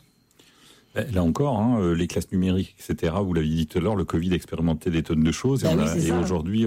Là encore, hein, les classes numériques, et cetera, vous l'avez dit tout à l'heure, le Covid a expérimenté des tonnes de choses, et, Ah on oui, a, c'est et ça. aujourd'hui,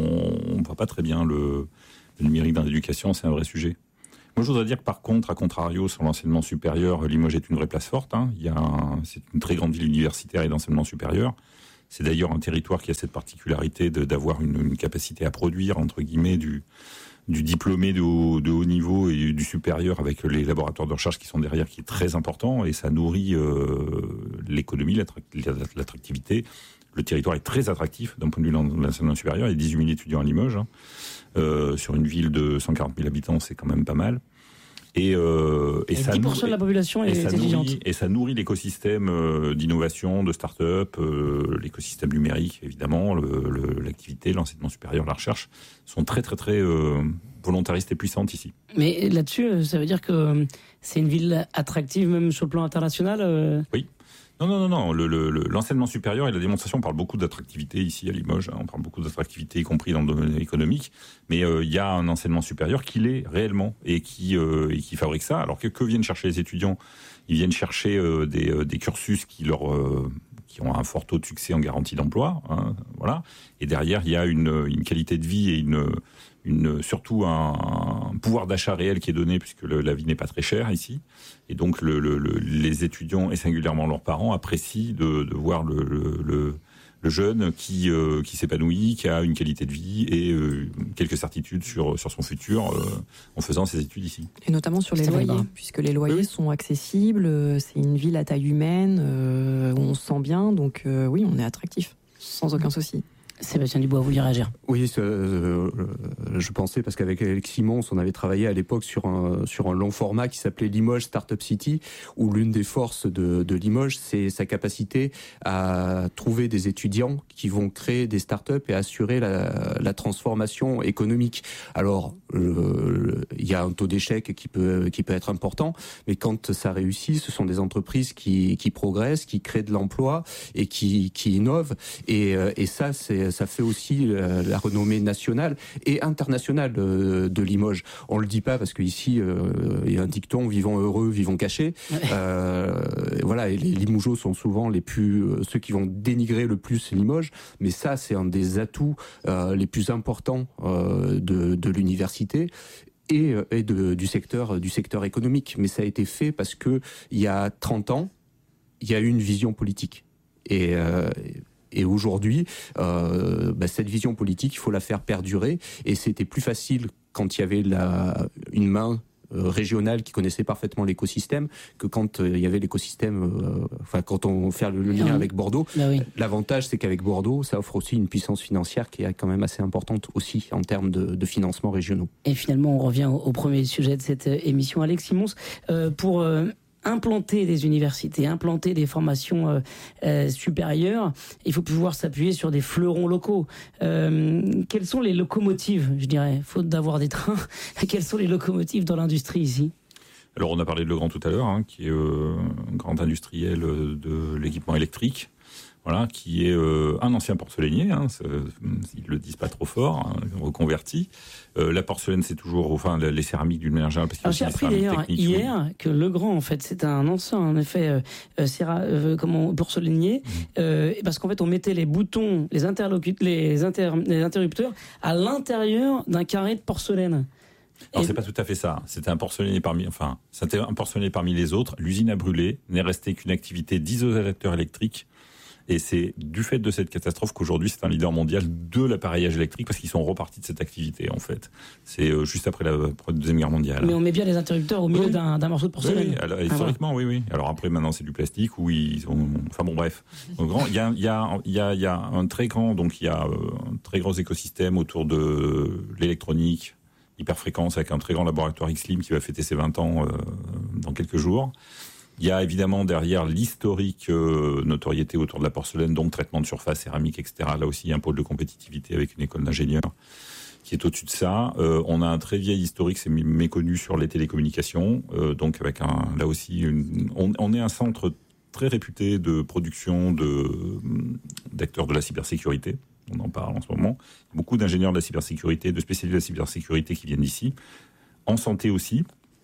on ne voit pas très bien le... Le numérique dans l'éducation, c'est un vrai sujet. Moi, je voudrais dire que par contre, à contrario, sur l'enseignement supérieur, Limoges est une vraie place forte. Hein. Il y a un, c'est une très grande ville universitaire et d'enseignement supérieur. C'est d'ailleurs un territoire qui a cette particularité de, d'avoir une, une capacité à produire, entre guillemets, du, du diplômé de haut, de haut niveau et du supérieur avec les laboratoires de recherche qui sont derrière, qui est très important. Et ça nourrit euh, l'économie, l'attractivité. Le territoire est très attractif d'un point de vue de l'enseignement supérieur. Il y a dix-huit mille étudiants à Limoges. Hein. Euh, sur une ville de cent quarante mille habitants, c'est quand même pas mal. Et, euh, et, et ça dix pour cent de la population est étudiante. Nourrit, et ça nourrit l'écosystème euh, d'innovation, de start-up, euh, l'écosystème numérique, évidemment, le, le, l'activité, l'enseignement supérieur, la recherche, sont très, très, très euh, volontaristes et puissantes ici. Mais là-dessus, ça veut dire que c'est une ville attractive, même sur le plan international euh... Oui. Non, non, non, non. Le, le, l'enseignement supérieur et la démonstration, on parle beaucoup d'attractivité ici à Limoges. On parle beaucoup d'attractivité, y compris dans le domaine économique. Mais euh, il y a un enseignement supérieur qui l'est réellement et qui euh, et qui fabrique ça. Alors que que viennent chercher les étudiants? Ils viennent chercher euh, des, euh, des cursus qui leur euh, qui ont un fort taux de succès en garantie d'emploi. Hein, voilà. Et derrière, il y a une, une qualité de vie et une Une, surtout un, un pouvoir d'achat réel qui est donné puisque le, la vie n'est pas très chère ici et donc le, le, le, les étudiants et singulièrement leurs parents apprécient de, de voir le, le, le, le jeune qui, euh, qui s'épanouit, qui a une qualité de vie et euh, quelques certitudes sur, sur son futur euh, en faisant ses études ici. Et notamment sur les C'est loyers, vrai. puisque les loyers oui. sont accessibles, euh, c'est une ville à taille humaine, euh, où on se sent bien, donc euh, oui, on est attractif, sans aucun souci. Sébastien Dubois, vous voulez réagir? Oui, euh, je pensais, parce qu'avec Alex Simons, on avait travaillé à l'époque sur un, sur un long format qui s'appelait Limoges Startup City, où l'une des forces de, de Limoges, c'est sa capacité à trouver des étudiants qui vont créer des startups et assurer la, la transformation économique. Alors, euh, il y a un taux d'échec qui peut, qui peut être important, mais quand ça réussit, ce sont des entreprises qui, qui progressent, qui créent de l'emploi et qui, qui innovent. Et, et ça, c'est ça fait aussi la, la renommée nationale et internationale de, de Limoges. On le dit pas parce qu'ici, euh, il y a un dicton, vivons heureux, vivons cachés. Euh, voilà, et les Limougeaux sont souvent les plus, euh, ceux qui vont dénigrer le plus Limoges, mais ça, c'est un des atouts euh, les plus importants euh, de, de l'université. Et, et de, du secteur, du secteur économique. Mais ça a été fait parce que il y a trente ans, il y a eu une vision politique. Et, euh, Et aujourd'hui, euh, bah, cette vision politique, il faut la faire perdurer. Et c'était plus facile quand il y avait la, une main euh, régionale qui connaissait parfaitement l'écosystème que quand euh, il y avait l'écosystème. Euh, enfin, quand on fait le, le lien avec Bordeaux, bah oui. L'avantage, c'est qu'avec Bordeaux, ça offre aussi une puissance financière qui est quand même assez importante aussi en termes de, de financement régionaux. Et finalement, on revient au, au premier sujet de cette émission, Alex Simons, euh, pour euh, implanter des universités, implanter des formations euh, euh, supérieures, il faut pouvoir s'appuyer sur des fleurons locaux. Euh, quelles sont les locomotives, je dirais, faute d'avoir des trains, quelles sont les locomotives dans l'industrie ici ? Alors on a parlé de Legrand tout à l'heure, hein, qui est euh, un grand industriel de l'équipement électrique. Voilà, qui est euh, un ancien porcelainier, hein, ils le disent pas trop fort, hein, reconverti. Euh, la porcelaine, c'est toujours, enfin, les céramiques d'une manière générale. Parce Alors j'ai appris d'ailleurs hier que Legrand, en fait, c'est un ancien, en effet, euh, céra, euh, comment, porcelainier, mmh. euh, parce qu'en fait, on mettait les boutons, les, les, inter, les interrupteurs à l'intérieur d'un carré de porcelaine. Alors, c'est pas tout à fait ça. C'était un porcelainier parmi, enfin, c'était un porcelainier parmi les autres. L'usine a brûlé, n'est restée qu'une activité d'isolateur électrique. Et c'est du fait de cette catastrophe qu'aujourd'hui c'est un leader mondial de l'appareillage électrique parce qu'ils sont repartis de cette activité en fait. C'est euh, juste après la, après la Deuxième Guerre mondiale. Mais on met bien les interrupteurs au milieu oui. d'un, d'un morceau de porcelaine. Oui, alors, historiquement, ah, oui, oui. Alors après maintenant c'est du plastique où ils ont... Enfin bon bref. Il y a, il y, a, il y, a, il y a un très grand, donc il y a un très gros écosystème autour de l'électronique, hyperfréquence avec un très grand laboratoire X-Lim qui va fêter ses vingt ans euh, dans quelques jours. Il y a évidemment derrière l'historique euh, notoriété autour de la porcelaine, donc traitement de surface, céramique, et cetera. Là aussi, il y a un pôle de compétitivité avec une école d'ingénieurs qui est au-dessus de ça. Euh, on a un très vieil historique, c'est méconnu sur les télécommunications. Euh, donc avec un, là aussi, une, on, on est un centre très réputé de production de, d'acteurs de la cybersécurité. On en parle en ce moment. Beaucoup d'ingénieurs de la cybersécurité, de spécialistes de la cybersécurité qui viennent d'ici. En santé aussi.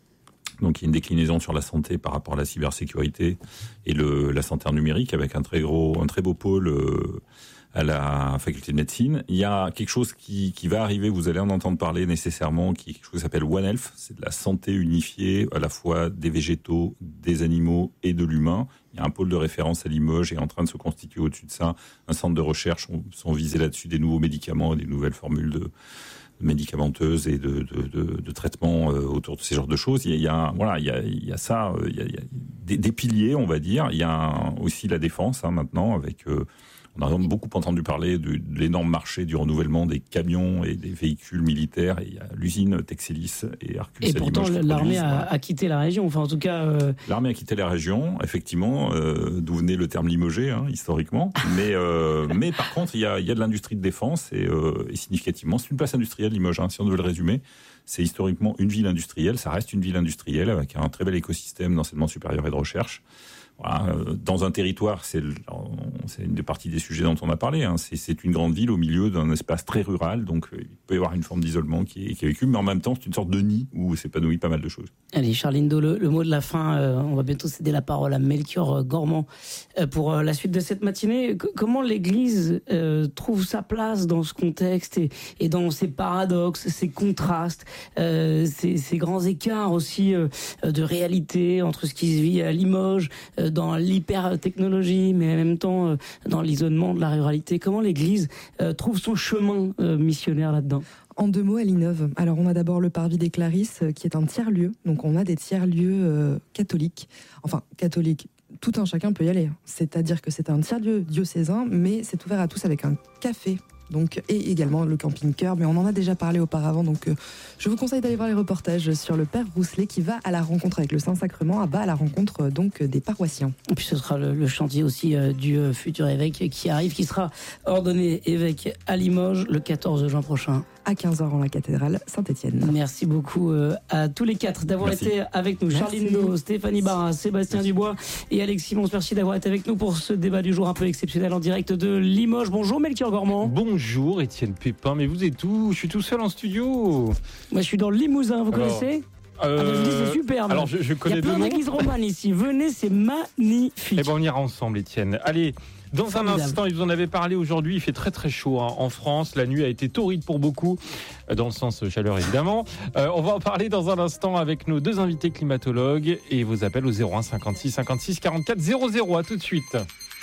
Donc il y a une déclinaison sur la santé par rapport à la cybersécurité et le, la santé en numérique avec un très gros, un très beau pôle euh, à la faculté de médecine. Il y a quelque chose qui, qui va arriver, vous allez en entendre parler nécessairement, qui est quelque chose qui s'appelle One Health. C'est de la santé unifiée à la fois des végétaux, des animaux et de l'humain. Il y a un pôle de référence à Limoges et en train de se constituer au-dessus de ça. Un centre de recherche, on sont visés là-dessus des nouveaux médicaments et des nouvelles formules de médicamenteuses et de, de, de, de traitements euh, autour de ces genres de choses. Il y a, il y a voilà, il y a, il y a ça, euh, il y a, il y a des, des piliers, on va dire. Il y a un, aussi la défense hein, maintenant avec. Euh, On a beaucoup entendu parler de, de l'énorme marché du renouvellement des camions et des véhicules militaires. Et il y a l'usine Texelis et Arcus. Et pourtant, l'armée a, a quitté la région. Enfin, en tout cas, euh... l'armée a quitté la région, effectivement, euh, d'où venait le terme limogé, hein, historiquement. mais, euh, mais par contre, il y a, il y a de l'industrie de défense et, euh, et significativement, c'est une place industrielle, Limoges. Hein, si on devait le résumer, c'est historiquement une ville industrielle. Ça reste une ville industrielle avec un très bel écosystème d'enseignement supérieur et de recherche. Voilà, dans un territoire, c'est, c'est une des parties des sujets dont on a parlé. Hein. C'est, c'est une grande ville au milieu d'un espace très rural, donc il peut y avoir une forme d'isolement qui est, qui est vécue, mais en même temps, c'est une sorte de nid où s'épanouit pas mal de choses. Allez, Charline Do, le, le mot de la fin. Euh, on va bientôt céder la parole à Melchior Gormand euh, pour euh, la suite de cette matinée. C- comment l'Église euh, trouve sa place dans ce contexte et, et dans ces paradoxes, ces contrastes, euh, ces, ces grands écarts aussi euh, de réalité entre ce qui se vit à Limoges, euh, dans l'hyper-technologie, mais en même temps euh, dans l'isolement de la ruralité. Comment l'Église euh, trouve son chemin euh, missionnaire là-dedans ? En deux mots, elle innove. Alors, on a d'abord le Parvis des Clarisses, euh, qui est un tiers-lieu. Donc, on a des tiers-lieux euh, catholiques. Enfin, catholiques. Tout un chacun peut y aller. C'est-à-dire que c'est un tiers-lieu diocésain, mais c'est ouvert à tous avec un café. Donc, et également le camping-cœur, mais on en a déjà parlé auparavant, donc euh, je vous conseille d'aller voir les reportages sur le Père Rousselet qui va à la rencontre avec le Saint-Sacrement, à bas à la rencontre euh, donc des paroissiens. Et puis ce sera le, le chantier aussi euh, du euh, futur évêque qui arrive, qui sera ordonné évêque à Limoges le quatorze juin prochain. À quinze heures en la cathédrale Saint-Étienne. Merci beaucoup euh, à tous les quatre d'avoir merci. été avec nous. Merci. Charline Do, Stéphanie Barras, Sébastien merci. Dubois et Alexis Simons. Merci d'avoir été avec nous pour ce débat du jour un peu exceptionnel en direct de Limoges. Bonjour Melchior Gormand. Bonjour Étienne Pépin, mais vous êtes où ? Je suis tout seul en studio. Moi je suis dans le Limousin, vous alors, connaissez euh... ah ben, je vous dis c'est superbe. Alors je, je connais deux noms. Il y a plein d'églises romanes ici. Venez, c'est magnifique. Eh ben on ira ensemble Étienne. Allez. Dans Formidable. Un instant, ils vous en avaient parlé aujourd'hui, il fait très très chaud hein. En France. La nuit a été torride pour beaucoup, dans le sens chaleur évidemment. Euh, on va en parler dans un instant avec nos deux invités climatologues et vos appels au zéro un cinquante-six cinquante-six quarante-quatre zéro zéro. À tout de suite.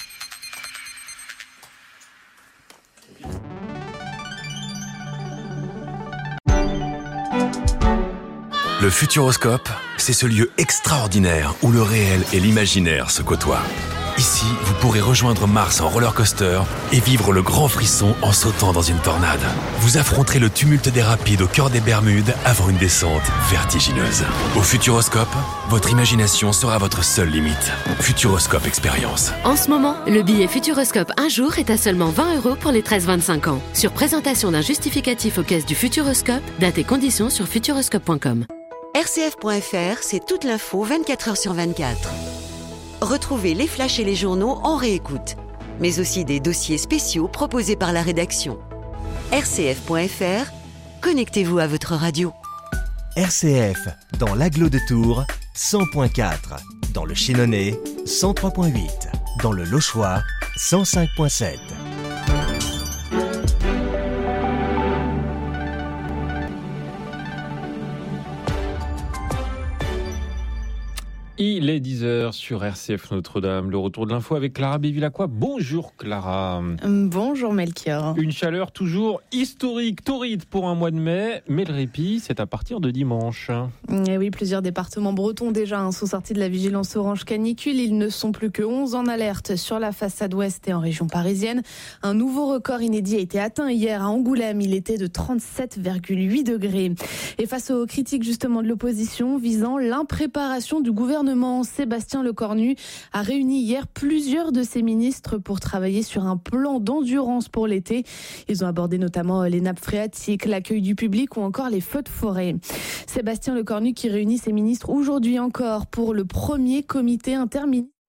Le Futuroscope, c'est ce lieu extraordinaire où le réel et l'imaginaire se côtoient. Ici, vous pourrez rejoindre Mars en roller coaster et vivre le grand frisson en sautant dans une tornade. Vous affronterez le tumulte des rapides au cœur des Bermudes avant une descente vertigineuse. Au Futuroscope, votre imagination sera votre seule limite. Futuroscope Expérience. En ce moment, le billet Futuroscope un jour est à seulement vingt euros pour les treize vingt-cinq ans. Sur présentation d'un justificatif aux caisses du Futuroscope, date et conditions sur futuroscope point com. R C F point F R, c'est toute l'info vingt-quatre heures sur vingt-quatre. Retrouvez les flashs et les journaux en réécoute. mais aussi des dossiers spéciaux proposés par la rédaction. R C F point F R, connectez-vous à votre radio. R C F, dans l'Agglo de Tours, cent point quatre. Dans le Chénonais, cent trois point huit. Dans le Lochois, cent cinq point sept. Il est dix heures sur R C F Notre-Dame. Le retour de l'info avec Clara Bévilacqua. Bonjour Clara. Bonjour Melchior. Une chaleur toujours historique, torride pour un mois de mai, mais le répit, c'est à partir de dimanche. Et oui, plusieurs départements bretons déjà hein, sont sortis de la vigilance orange canicule. Ils ne sont plus que onze en alerte sur la façade ouest et en région parisienne. Un nouveau record inédit a été atteint hier à Angoulême. Il était de trente-sept virgule huit degrés. Et face aux critiques justement de l'opposition visant l'impréparation du gouvernement, Sébastien Lecornu a réuni hier plusieurs de ses ministres pour travailler sur un plan d'endurance pour l'été. Ils ont abordé notamment les nappes phréatiques, l'accueil du public ou encore les feux de forêt. Sébastien Lecornu qui réunit ses ministres aujourd'hui encore pour le premier comité interministériel